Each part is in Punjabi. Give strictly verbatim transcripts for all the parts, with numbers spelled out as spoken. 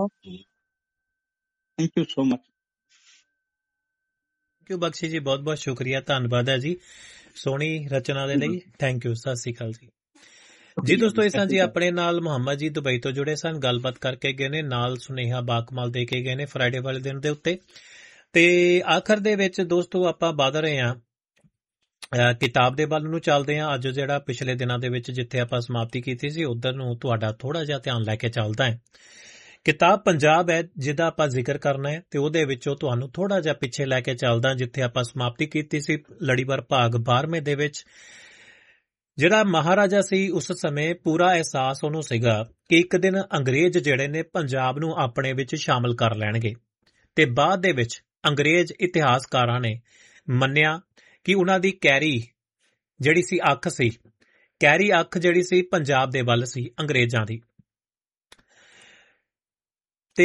Okay, thank you so much. Thank you ਬਖਸ਼ੀ ਜੀ, ਬਹੁਤ ਬਹੁਤ ਸ਼ੁਕਰੀਆ, ਧੰਨਵਾਦ ਹੈ ਜੀ ਸੋਹਣੀ ਰਚਨਾ ਦੇ ਲਈ। ਥੈਂਕ ਯੂ, ਸਤਿ ਸ੍ਰੀ ਅਕਾਲ ਜੀ। ਜੀ ਦੋਸਤੋ, ਇਸ ਤਰ੍ਹਾਂ ਜੀ ਆਪਣੇ ਨਾਲ ਮੁਹੰਮਦ ਜੀ ਦੁਬਈ ਤੋਂ ਜੁੜੇ ਸਨ, ਗੱਲਬਾਤ ਕਰਕੇ ਗਏ ਨੇ, ਨਾਲ ਸੁਨੇਹਾ ਬਾਕਮਾਲ ਦੇ ਕੇ ਗਏ ਨੇ ਫਰਾਈਡੇ ਵਾਲੇ ਦਿਨ ਦੇ ਉੱਤੇ। ਤੇ ਆਖਰ ਦੇ ਵਿੱਚ ਦੋਸਤੋ ਆਪਾਂ ਵੱਧ ਰਹੇ ਹਾਂ ਕਿਤਾਬ ਦੇ ਵੱਲ ਨੂੰ ਚੱਲਦੇ ਹਾਂ। ਅੱਜ ਜਿਹੜਾ ਪਿਛਲੇ ਦਿਨਾਂ ਦੇ ਵਿੱਚ ਜਿੱਥੇ ਆਪਾਂ ਸਮਾਪਤੀ ਕੀਤੀ ਸੀ ਉਧਰ ਨੂੰ ਤੁਹਾਡਾ ਥੋੜਾ ਜਿਹਾ ਧਿਆਨ ਲੈ ਕੇ ਚੱਲਦਾ ਹੈ। ਕਿਤਾਬ ਪੰਜਾਬ ਹੈ ਜਿਹਦਾ ਆਪਾਂ ਜ਼ਿਕਰ ਕਰਨਾ ਹੈ, ਤੇ ਉਹਦੇ ਵਿੱਚੋਂ ਤੁਹਾਨੂੰ ਥੋੜਾ ਜਿਹਾ ਪਿੱਛੇ ਲੈ ਕੇ ਚੱਲਦਾ ਜਿੱਥੇ ਆਪਾਂ ਸਮਾਪਤੀ ਕੀਤੀ ਸੀ ਲੜੀਵਾਰ ਭਾਗ ਬਾਰ੍ਹਵੇਂ ਦੇ ਵਿੱਚ। ਜਿਹੜਾ ਮਹਾਰਾਜਾ ਸੀ ਉਸ ਸਮੇਂ ਪੂਰਾ ਅਹਿਸਾਸ ਉਹਨੂੰ ਸੀਗਾ ਕਿ ਇੱਕ ਦਿਨ ਅੰਗਰੇਜ਼ ਜਿਹੜੇ ਨੇ ਪੰਜਾਬ ਨੂੰ ਆਪਣੇ ਵਿੱਚ ਸ਼ਾਮਲ ਕਰ ਲੈਣਗੇ, ਤੇ ਬਾਅਦ ਦੇ ਵਿੱਚ ਅੰਗਰੇਜ਼ ਇਤਿਹਾਸਕਾਰਾਂ ਨੇ ਮੰਨਿਆ ਕਿ ਉਹਨਾਂ ਦੀ ਕੈਰੀ ਜਿਹੜੀ ਸੀ ਅੱਖ ਸੀ, ਕੈਰੀ ਅੱਖ ਜਿਹੜੀ ਸੀ ਪੰਜਾਬ ਦੇ ਵੱਲ ਸੀ ਅੰਗਰੇਜ਼ਾਂ ਦੀ। ਤੇ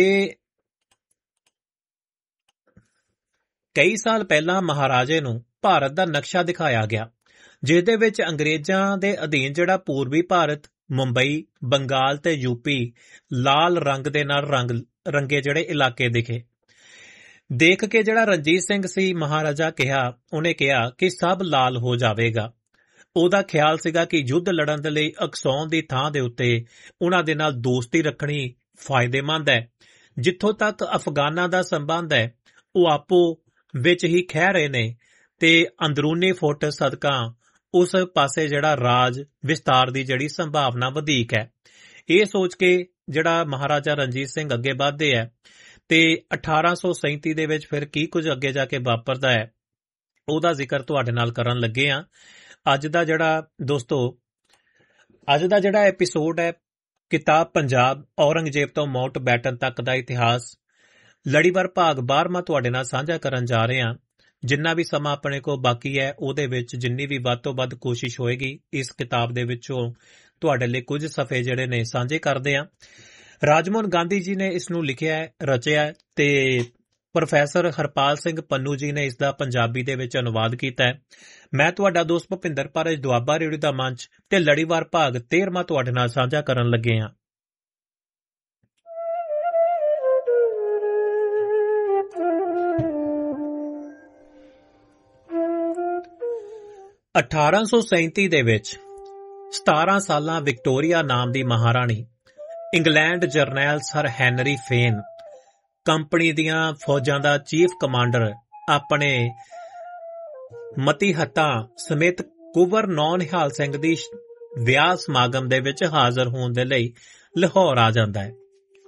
ਕਈ ਸਾਲ ਪਹਿਲਾਂ ਮਹਾਰਾਜੇ ਨੂੰ ਭਾਰਤ ਦਾ ਨਕਸ਼ਾ ਦਿਖਾਇਆ ਗਿਆ ਜਿਸ ਦੇ ਵਿੱਚ ਅੰਗਰੇਜ਼ਾਂ ਦੇ ਅਧੀਨ ਜਿਹੜਾ ਪੂਰਬੀ ਭਾਰਤ, ਮੁੰਬਈ, ਬੰਗਾਲ ਤੇ ਯੂਪੀ ਲਾਲ ਰੰਗ ਦੇ ਨਾਲ ਰੰਗ ਰੰਗੇ ਜਿਹੜੇ ਇਲਾਕੇ ਦਿਖੇ। ਦੇਖ ਕੇ ਜਿਹੜਾ ਰਣਜੀਤ ਸਿੰਘ ਸੀ ਮਹਾਰਾਜਾ ਕਿਹਾ ਉਹਨੇ ਕਿਹਾ ਕਿ ਸਭ ਲਾਲ ਹੋ ਜਾਵੇਗਾ। ਉਹਦਾ ਖਿਆਲ ਸੀਗਾ ਕਿ ਯੁੱਧ ਲੜਨ ਦੇ ਲਈ ਅਕਸੌਨ ਦੀ ਥਾਂ ਦੇ ਉੱਤੇ ਉਹਨਾਂ ਦੇ ਨਾਲ ਦੋਸਤੀ ਰੱਖਣੀ ਫਾਇਦੇਮੰਦ ਹੈ। ਜਿੱਥੋਂ ਤੱਕ ਅਫਗਾਨਾਂ ਦਾ ਸੰਬੰਧ ਹੈ ਉਹ ਆਪੋ ਵਿੱਚ ਹੀ ਖਹਿ ਰਹੇ ਨੇ ਤੇ ਅੰਦਰੂਨੀ ਫੁੱਟ ਸਦਕਾ ਉਸ ਪਾਸੇ ਜਿਹੜਾ ਰਾਜ ਵਿਸਤਾਰ ਦੀ ਜਿਹੜੀ ਸੰਭਾਵਨਾ ਵਧੇਕ ਹੈ। ਇਹ ਸੋਚ ਕੇ ਜਿਹੜਾ ਮਹਾਰਾਜਾ ਰਣਜੀਤ ਸਿੰਘ ਅੱਗੇ ਵਧਦੇ ਹੈ ਤੇ ਅਠਾਰਾਂ ਸੌ ਸੈਂਤੀ ਦੇ ਵਿੱਚ ਫਿਰ ਕੀ ਕੁਝ ਅੱਗੇ ਜਾ ਕੇ ਵਾਪਰਦਾ ਹੈ ਉਹਦਾ ਜ਼ਿਕਰ ਤੁਹਾਡੇ ਨਾਲ ਕਰਨ ਲੱਗੇ ਹਾਂ। ਅੱਜ ਦਾ ਜਿਹੜਾ ਦੋਸਤੋ ਅੱਜ ਦਾ ਜਿਹੜਾ ਐਪੀਸੋਡ ਹੈ ਕਿਤਾਬ ਪੰਜਾਬ ਔਰੰਗਜ਼ੇਬ ਤੋਂ ਮਾਊਂਟ ਬੈਟਨ ਤੱਕ ਦਾ ਇਤਿਹਾਸ ਲੜੀਵਾਰ ਭਾਗ ਬਾਰ੍ਹਵਾਂ ਤੁਹਾਡੇ ਨਾਲ ਸਾਂਝਾ ਕਰਨ ਜਾ ਰਹੇ ਹਾਂ। ਜਿੰਨਾ ਵੀ ਸਮਾਂ ਆਪਣੇ ਕੋਲ ਬਾਕੀ ਹੈ ਉਹਦੇ ਵਿੱਚ ਜਿੰਨੀ ਵੀ ਵੱਧ ਤੋਂ ਵੱਧ ਕੋਸ਼ਿਸ਼ ਹੋਏਗੀ ਇਸ ਕਿਤਾਬ ਦੇ ਵਿੱਚੋਂ ਤੁਹਾਡੇ ਲਈ ਕੁਝ ਸਫ਼ੇ ਜਿਹੜੇ ਨੇ ਸਾਂਝੇ ਕਰਦੇ ਹਾਂ। ਰਾਜਮੋਹਨ ਗਾਂਧੀ ਜੀ ਨੇ ਇਸ ਨੂੰ ਲਿਖਿਆ ਹੈ, ਰਚਿਆ ਹੈ ਤੇ ਪ੍ਰੋਫੈਸਰ ਹਰਪਾਲ ਸਿੰਘ ਪੰਨੂ ਜੀ ਨੇ ਇਸ ਦਾ ਪੰਜਾਬੀ ਦੇ ਵਿੱਚ ਅਨੁਵਾਦ ਕੀਤਾ ਹੈ। ਮੈਂ ਤੁਹਾਡਾ ਦੋਸਤ ਭੁਪਿੰਦਰ ਪਾਰਜ ਦੁਆਬਾ ਰੇਡੀਓ ਦਾ ਮੰਚ ਤੇ ਲੜੀਵਾਰ ਭਾਗ ਤੇਰਵਾਂ ਤੁਹਾਡੇ ਨਾਲ ਸਾਂਝਾ ਕਰਨ ਲੱਗੇ ਹਾਂ। ਅਠਾਰਾਂ ਸੌ ਸੈਂਤੀ ਦੇ ਵਿੱਚ ਸਤਾਰਾਂ ਸਾਲਾਂ ਵਿਕਟੋਰੀਆ ਨਾਮ ਦੀ ਮਹਾਰਾਣੀ ਇੰਗਲੈਂਡ ਜਰਨੈਲ ਸਰ ਹੈਨਰੀ ਫੇਨ ਕੰਪਨੀ ਦੀਆਂ ਫੌਜਾਂ ਦਾ ਚੀਫ ਕਮਾਂਡਰ ਆਪਣੇ ਮਤੀ ਹੱਤਾਂ ਸਮੇਤ ਕੁੰਵਰ ਨੌ ਨਿਹਾਲ ਸਿੰਘ ਦੀ ਵਿਆਹ ਸਮਾਗਮ ਦੇ ਵਿੱਚ ਹਾਜ਼ਰ ਹੋਣ ਦੇ ਲਈ ਲਾਹੌਰ ਆ ਜਾਂਦਾ ਹੈ।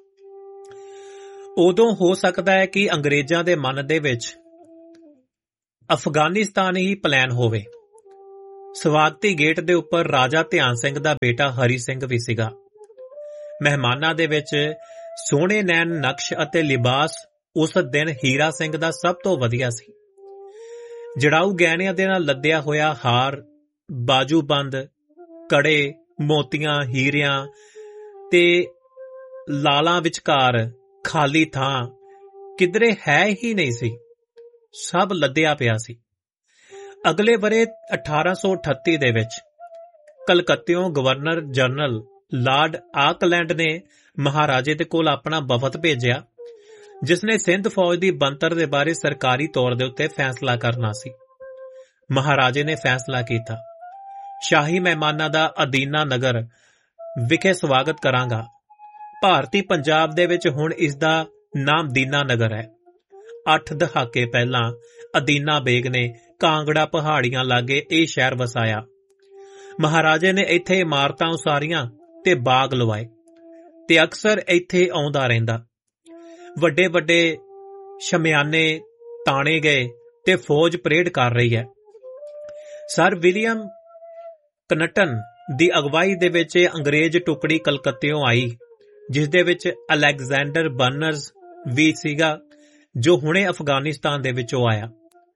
ਉਦੋਂ ਹੋ ਸਕਦਾ ਹੈ ਕਿ ਅੰਗਰੇਜ਼ਾਂ ਦੇ ਮਨ ਦੇ ਵਿੱਚ ਅਫਗਾਨਿਸਤਾਨ ਹੀ ਪਲਾਨ ਹੋਵੇ। ਸਵਾਗਤੀ ਗੇਟ ਦੇ ਉੱਪਰ ਰਾਜਾ ਧਿਆਨ ਸਿੰਘ ਦਾ ਬੇਟਾ ਹਰੀ ਸਿੰਘ ਵੀ ਸੀਗਾ। ਮਹਿਮਾਨਾਂ ਦੇ ਵਿੱਚ ਸੋਹਣੇ ਨੈਣ ਨਕਸ਼ ਅਤੇ ਲਿਬਾਸ ਉਸ ਦਿਨ ਹੀਰਾ ਸਿੰਘ ਦਾ ਸਭ ਤੋਂ ਵਧੀਆ ਸੀ। ਜੜਾਊ ਗਹਿਣਿਆਂ ਦੇ ਨਾਲ ਲੱਦਿਆ ਹੋਇਆ ਹਾਰ, ਬਾਜੂਬੰਦ, ਕੜੇ, ਮੋਤੀਆਂ, ਹੀਰਿਆਂ ਤੇ ਲਾਲਾਂ ਵਿਚਕਾਰ ਖਾਲੀ ਥਾਂ ਕਿਧਰੇ ਹੈ ਹੀ ਨਹੀਂ ਸੀ, ਸਭ ਲੱਦਿਆ ਪਿਆ ਸੀ। ਅਗਲੇ ਵਰੇ ਅਠਾਰਾਂ ਸੌ ਅਠੱਤੀ ਦੇ ਵਿੱਚ ਕਲਕੱਤਿਓਂ ਗਵਰਨਰ ਜਨਰਲ ਲਾਰਡ ਆਕਲੈਂਡ ਨੇ ਮਹਾਰਾਜੇ ਦੇ ਕੋਲ ਆਪਣਾ ਵਫਦ ਭੇਜਿਆ ਜਿਸ ਨੇ ਸਿੰਧ ਫੌਜ ਦੀ ਬਣਤਰ ਦੇ ਬਾਰੇ ਸਰਕਾਰੀ ਤੌਰ ਦੇ ਉੱਤੇ ਫੈਸਲਾ ਕਰਨਾ ਸੀ। ਮਹਾਰਾਜੇ ਨੇ ਫੈਸਲਾ ਕੀਤਾ, ਸ਼ਾਹੀ ਮਹਿਮਾਨਾਂ ਦਾ ਅਦੀਨਾ ਨਗਰ ਵਿਖੇ ਸਵਾਗਤ ਕਰਾਂਗਾ। ਭਾਰਤੀ ਪੰਜਾਬ ਦੇ ਵਿੱਚ ਹੁਣ ਇਸ ਦਾ ਨਾਮ ਦੀਨਾ ਨਗਰ ਹੈ। ਅੱਠ ਦਹਾਕੇ ਪਹਿਲਾਂ ਅਦੀਨਾ ਬੇਗ ਨੇ ਕਾਂਗੜਾ ਪਹਾੜੀਆਂ ਲਾਗੇ ਇਹ ਸ਼ਹਿਰ ਵਸਾਇਆ। ਮਹਾਰਾਜੇ ਨੇ ਇੱਥੇ ਇਮਾਰਤਾਂ ਉਸਾਰੀਆਂ ਤੇ ਬਾਗ ਲਵਾਏ ਤੇ ਅਕਸਰ ਇੱਥੇ ਆਉਂਦਾ ਰਹਿੰਦਾ। ਵੱਡੇ ਵੱਡੇ ਸ਼ਮਿਆਨੇ ਤਾਣੇ ਗਏ ਤੇ ਫੌਜ ਪਰੇਡ ਕਰ ਰਹੀ ਹੈ। ਸਰ ਵਿਲੀਅਮ ਕਨਟਨ ਦੀ ਅਗਵਾਈ ਦੇ ਵਿੱਚ ਅੰਗਰੇਜ਼ ਟੁਕੜੀ ਕਲਕੱਤਿਓਂ ਆਈ ਜਿਸ ਦੇ ਵਿੱਚ ਅਲੈਗਜ਼ੈਂਡਰ ਬਰਨਰਜ਼ ਵੀ ਸੀਗਾ ਜੋ ਹੁਣੇ ਅਫਗਾਨਿਸਤਾਨ ਦੇ ਵਿੱਚੋਂ ਆਇਆ।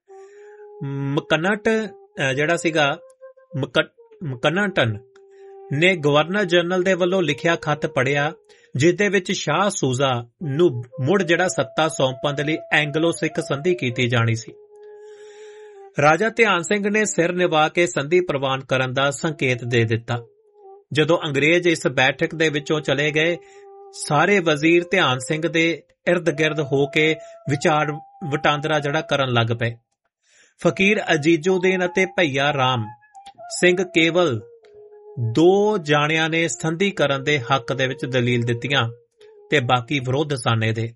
ਮਕਨਟ ਜਿਹੜਾ ਸੀਗਾ ਮਕਨਟਨ ਨੇ ਗਵਰਨਰ ਜਨਰਲ ਦੇ ਵੱਲੋਂ ਲਿਖਿਆ ਖੱਤ ਪੜ੍ਹਿਆ ਜਿਸ ਦੇ ਵਿੱਚ ਸ਼ਾਹ ਸੂਜ਼ਾ ਨੂੰ ਮੁੜ ਜਿਹੜਾ ਸੱਤਾ ਸੌਂਪਣ ਦੇ ਲਈ ਐਂਗਲੋ ਸਿੱਖ ਸੰਧੀ ਕੀਤੀ ਜਾਣੀ ਸੀ। ਰਾਜਾ ਧਿਆਨ ਸਿੰਘ ਨੇ ਸਿਰ ਨਿਵਾ ਕੇ ਸੰਧੀ ਪ੍ਰਵਾਨ ਕਰਨ ਦਾ ਸੰਕੇਤ ਦੇ ਦਿੱਤਾ। ਜਦੋਂ ਅੰਗਰੇਜ਼ ਇਸ ਬੈਠਕ ਦੇ ਵਿੱਚੋਂ ਚਲੇ ਗਏ, ਸਾਰੇ ਵਜ਼ੀਰ ਧਿਆਨ ਸਿੰਘ ਦੇ ਇਰਦ ਗਿਰਦ ਹੋ ਕੇ ਵਿਚਾਰ ਵਟਾਂਦਰਾ ਜਿਹੜਾ ਕਰਨ ਲੱਗ ਪਏ। ਫਕੀਰ ਅਜੀਜ਼ੁਦੀਨ ਅਤੇ ਭਈਆ ਰਾਮ ਸਿੰਘ ਕੇਵਲ ਦੋ ਜਾਣਿਆਂ ਨੇ ਸੰਧੀ ਕਰਨ ਦੇ ਹੱਕ ਦੇ ਵਿੱਚ ਦਲੀਲ ਦਿੱਤੀਆਂ ਤੇ ਬਾਕੀ ਵਿਰੋਧ ਸਾਨੇ ਦੇ।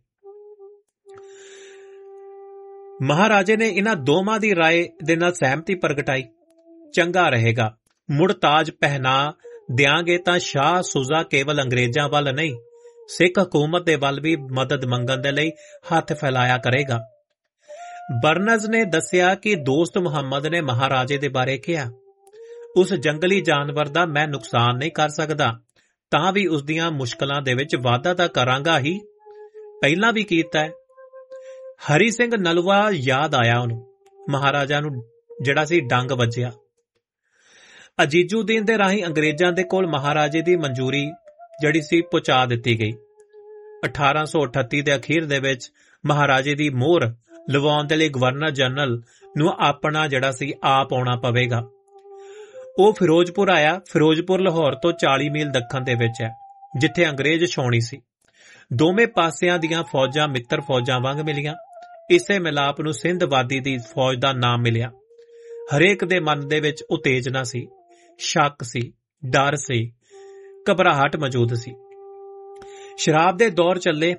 ਮਹਾਰਾਜੇ ਨੇ ਇਹਨਾਂ ਦੋਵਾਂ ਦੀ ਰਾਏ ਦੇ ਨਾਲ ਸਹਿਮਤੀ ਪ੍ਰਗਟਾਈ। ਚੰਗਾ ਰਹੇਗਾ, ਮੁੜ ਤਾਜ ਪਹਿਨਾ ਦਿਆਂਗੇ ਤਾਂ ਸ਼ਾਹ ਸੂਜ਼ਾ ਕੇਵਲ ਅੰਗਰੇਜ਼ਾਂ ਵੱਲ ਨਹੀਂ, ਸਿੱਖ ਹਕੂਮਤ ਦੇ ਵੱਲ ਵੀ ਮਦਦ ਮੰਗਣ ਦੇ ਲਈ ਹੱਥ ਫੈਲਾਇਆ ਕਰੇਗਾ। ਬਰਨਜ਼ ਨੇ ਦੱਸਿਆ ਕਿ ਦੋਸਤ ਮੁਹੰਮਦ ਨੇ ਮਹਾਰਾਜੇ ਦੇ ਬਾਰੇ ਕਿਹਾ, ਉਸ ਜੰਗਲੀ ਜਾਨਵਰ ਦਾ ਮੈਂ ਨੁਕਸਾਨ ਨਹੀਂ ਕਰ ਸਕਦਾ, ਤਾਂ ਵੀ ਉਸ ਦੀਆਂ ਮੁਸ਼ਕਲਾਂ ਦੇ ਵਿੱਚ ਵਾਧਾ ਤਾਂ ਕਰਾਂਗਾ ਹੀ, ਪਹਿਲਾਂ ਵੀ ਕੀਤਾ ਹੈ। ਹਰੀ ਸਿੰਘ ਨਲੂਆ ਯਾਦ ਆਇਆ ਉਹਨੂੰ, ਮਹਾਰਾਜਾ ਨੂੰ ਜਿਹੜਾ ਸੀ ਡੰਗ ਵੱਜਿਆ। ਅਜੀਜ਼ੁਦੀਨ ਦੇ ਰਾਹੀਂ ਅੰਗਰੇਜ਼ਾਂ ਦੇ ਕੋਲ ਮਹਾਰਾਜੇ ਦੀ ਮਨਜ਼ੂਰੀ ਜਿਹੜੀ ਸੀ ਪਹੁੰਚਾ ਦਿੱਤੀ ਗਈ। ਅਠਾਰਾਂ ਸੌ ਅਠੱਤੀ ਦੇ ਅਖੀਰ ਦੇ ਵਿੱਚ ਮਹਾਰਾਜੇ ਦੀ ਮੋਹਰ ਲਵਾਉਣ ਦੇ ਲਈ ਗਵਰਨਰ ਜਨਰਲ ਨੂੰ ਆਪਣਾ ਜਿਹੜਾ ਸੀ ਆਪ ਆਉਣਾ ਪਵੇਗਾ। ਉਹ ਫਿਰੋਜ਼ਪੁਰ ਆਇਆ। ਫਿਰੋਜ਼ਪੁਰ ਲਾਹੌਰ ਤੋਂ ਚਾਲੀ ਮੀਲ ਦੱਖਣ ਦੇ ਵਿੱਚ ਹੈ, ਜਿੱਥੇ ਅੰਗਰੇਜ਼ ਛਾਉਣੀ ਸੀ। ਦੋਵੇਂ ਪਾਸਿਆਂ ਦੀਆਂ ਫੌਜਾਂ ਮਿੱਤਰ ਫੌਜਾਂ ਵਾਂਗ ਮਿਲੀਆਂ। ਇਸੇ ਮਿਲਾਪ ਨੂੰ ਸਿੰਧਵਾਦੀ ਦੀ ਫੌਜ ਦਾ ਨਾਮ ਮਿਲਿਆ। ਹਰੇਕ ਦੇ ਮਨ ਦੇ ਵਿੱਚ ਉਤੇਜਨਾ ਸੀ, ਸ਼ੱਕ ਸੀ, ਡਰ ਸੀ, ਘਬਰਾਹਟ ਮੌਜੂਦ ਸੀ। ਸ਼ਰਾਬ ਦੇ ਦੌਰ ਚੱਲੇ।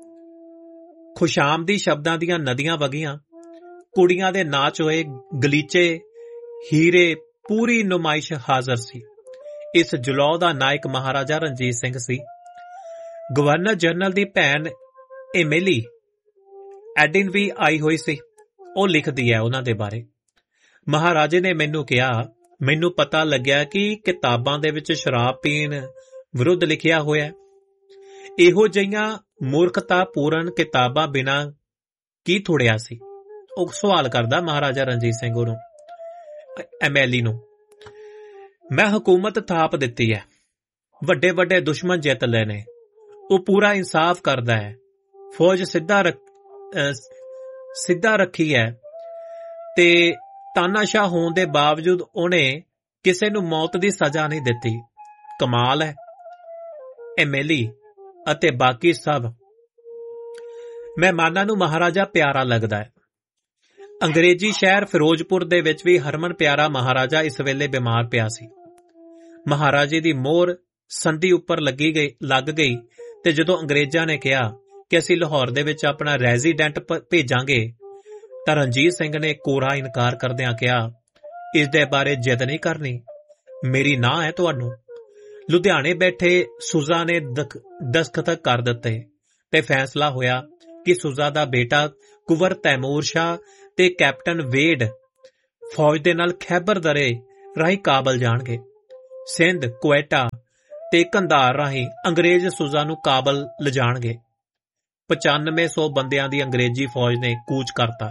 ਖੁਸ਼ਾਮਦੀ ਸ਼ਬਦਾਂ ਦੀਆਂ ਨਦੀਆਂ ਵਗੀਆਂ, ਕੁੜੀਆਂ ਦੇ ਨਾਚ ਹੋਏ, ਗਲੀਚੇ, ਹੀਰੇ, ਪੂਰੀ ਨੁਮਾਇਸ਼ ਹਾਜ਼ਰ ਸੀ। ਇਸ ਜਲੌ ਦਾ ਨਾਇਕ ਮਹਾਰਾਜਾ ਰਣਜੀਤ ਸਿੰਘ ਸੀ। ਗਵਰਨਰ ਜਨਰਲ ਦੀ ਭੈਣ ਏਮਿਲੀ ਐਡਿਨ ਵੀ ਆਈ ਹੋਈ ਸੀ। ਉਹ ਲਿਖਦੀ ਹੈ ਉਹਨਾਂ ਦੇ ਬਾਰੇ, ਮਹਾਰਾਜੇ ਨੇ ਮੈਨੂੰ ਕਿਹਾ, ਮੈਨੂੰ ਪਤਾ ਲੱਗਿਆ ਕਿ ਕਿਤਾਬਾਂ ਦੇ ਵਿੱਚ ਸ਼ਰਾਬ ਪੀਣ ਵਿਰੁੱਧ ਲਿਖਿਆ ਹੋਇਆ। ਇਹੋ ਜਿਹੀਆਂ ਮੂਰਖਤਾਪੂਰਨ ਕਿਤਾਬਾਂ ਬਿਨਾਂ ਕੀ ਥੋੜਿਆ ਸੀ? ਉਹ ਸਵਾਲ ਕਰਦਾ ਮਹਾਰਾਜਾ ਰਣਜੀਤ ਸਿੰਘ ਨੂੰ, ਐਮਐਲਈ ਨੂੰ। ਮੈਂ ਹਕੂਮਤ ਥਾਪ ਦਿੱਤੀ ਹੈ, ਵੱਡੇ ਵੱਡੇ ਦੁਸ਼ਮਣ ਜਿੱਤ ਲਏ ਨੇ, ਉਹ ਪੂਰਾ ਇਨਸਾਫ ਕਰਦਾ ਹੈ, ਫੌਜ ਸਿੱਧਾ ਰੱਖ ਸਿੱਧਾ ਰੱਖੀ ਹੈ ਤੇ ਤਾਨਾਸ਼ਾਹ ਹੋਣ ਦੇ ਬਾਵਜੂਦ ਉਹਨੇ ਕਿਸੇ ਨੂੰ ਮੌਤ ਦੀ ਸਜ਼ਾ ਨਹੀਂ ਦਿੱਤੀ। ਕਮਾਲ ਹੈ। ਐਮਐਲਈ ਅਤੇ ਬਾਕੀ ਸਭ ਮਹਿਮਾਨਾਂ ਨੂੰ ਮਹਾਰਾਜਾ ਪਿਆਰਾ ਲੱਗਦਾ ਹੈ। ਅੰਗਰੇਜ਼ੀ ਸ਼ਹਿਰ ਫਿਰੋਜ਼ਪੁਰ ਦੇ ਵਿੱਚ ਵੀ ਹਰਮਨ ਪਿਆਰਾ ਮਹਾਰਾਜਾ ਇਸ ਵੇਲੇ ਬਿਮਾਰ ਪਿਆ ਸੀ। ਮਹਾਰਾਜੇ ਦੀ ਮੋਹਰ ਸੰਧੀ ਉੱਪਰ ਲੱਗੀ ਗਈ ਲੱਗ ਗਈ ਤੇ ਜਦੋਂ ਅੰਗਰੇਜ਼ਾਂ ਨੇ ਕਿਹਾ ਕਿ ਅਸੀਂ ਲਾਹੌਰ ਦੇ ਵਿੱਚ ਆਪਣਾ ਰੈਜ਼ੀਡੈਂਟ ਭੇਜਾਂਗੇ ਤਾਂ ਰਣਜੀਤ ਸਿੰਘ ਨੇ ਕੋਰਾ ਇਨਕਾਰ ਕਰਦਿਆਂ ਕਿਹਾ, ਇਸ ਦੇ ਬਾਰੇ ਜਿੱਦ ਨਹੀਂ ਕਰਨੀ, ਮੇਰੀ ਨਾਂਹ ਹੈ ਤੁਹਾਨੂੰ। ਲੁਧਿਆਣੇ ਬੈਠੇ ਸੂਜ਼ਾ ਨੇ ਦਸਖਤ ਕਰ ਦਿੱਤੇ ਤੇ ਫੈਸਲਾ ਹੋਇਆ ਕਿ ਸੂਜ਼ਾ ਦਾ ਬੇਟਾ ਕੁੰਵਰ ਤੈਮੂਰ ਸ਼ਾਹ ਤੇ ਕੈਪਟਨ ਵੇਡ ਫੌਜ ਦੇ ਨਾਲ ਖੈਬਰ ਦਰੇ ਰਾਹੀਂ ਕਾਬਲ ਜਾਣਗੇ। ਸਿੰਧ, ਕੁਵੈਟਾ ਤੇ ਕੰਧਾਰ ਰਾਹੀਂ ਅੰਗਰੇਜ਼ ਸੂਜ਼ਾ ਨੂੰ ਕਾਬਲ ਲਿਜਾਣਗੇ। ਪਚਾਨਵੇਂ ਸੌ ਬੰਦਿਆਂ ਦੀ ਅੰਗਰੇਜ਼ੀ ਫੌਜ ਨੇ ਕੂਚ ਕਰਤਾ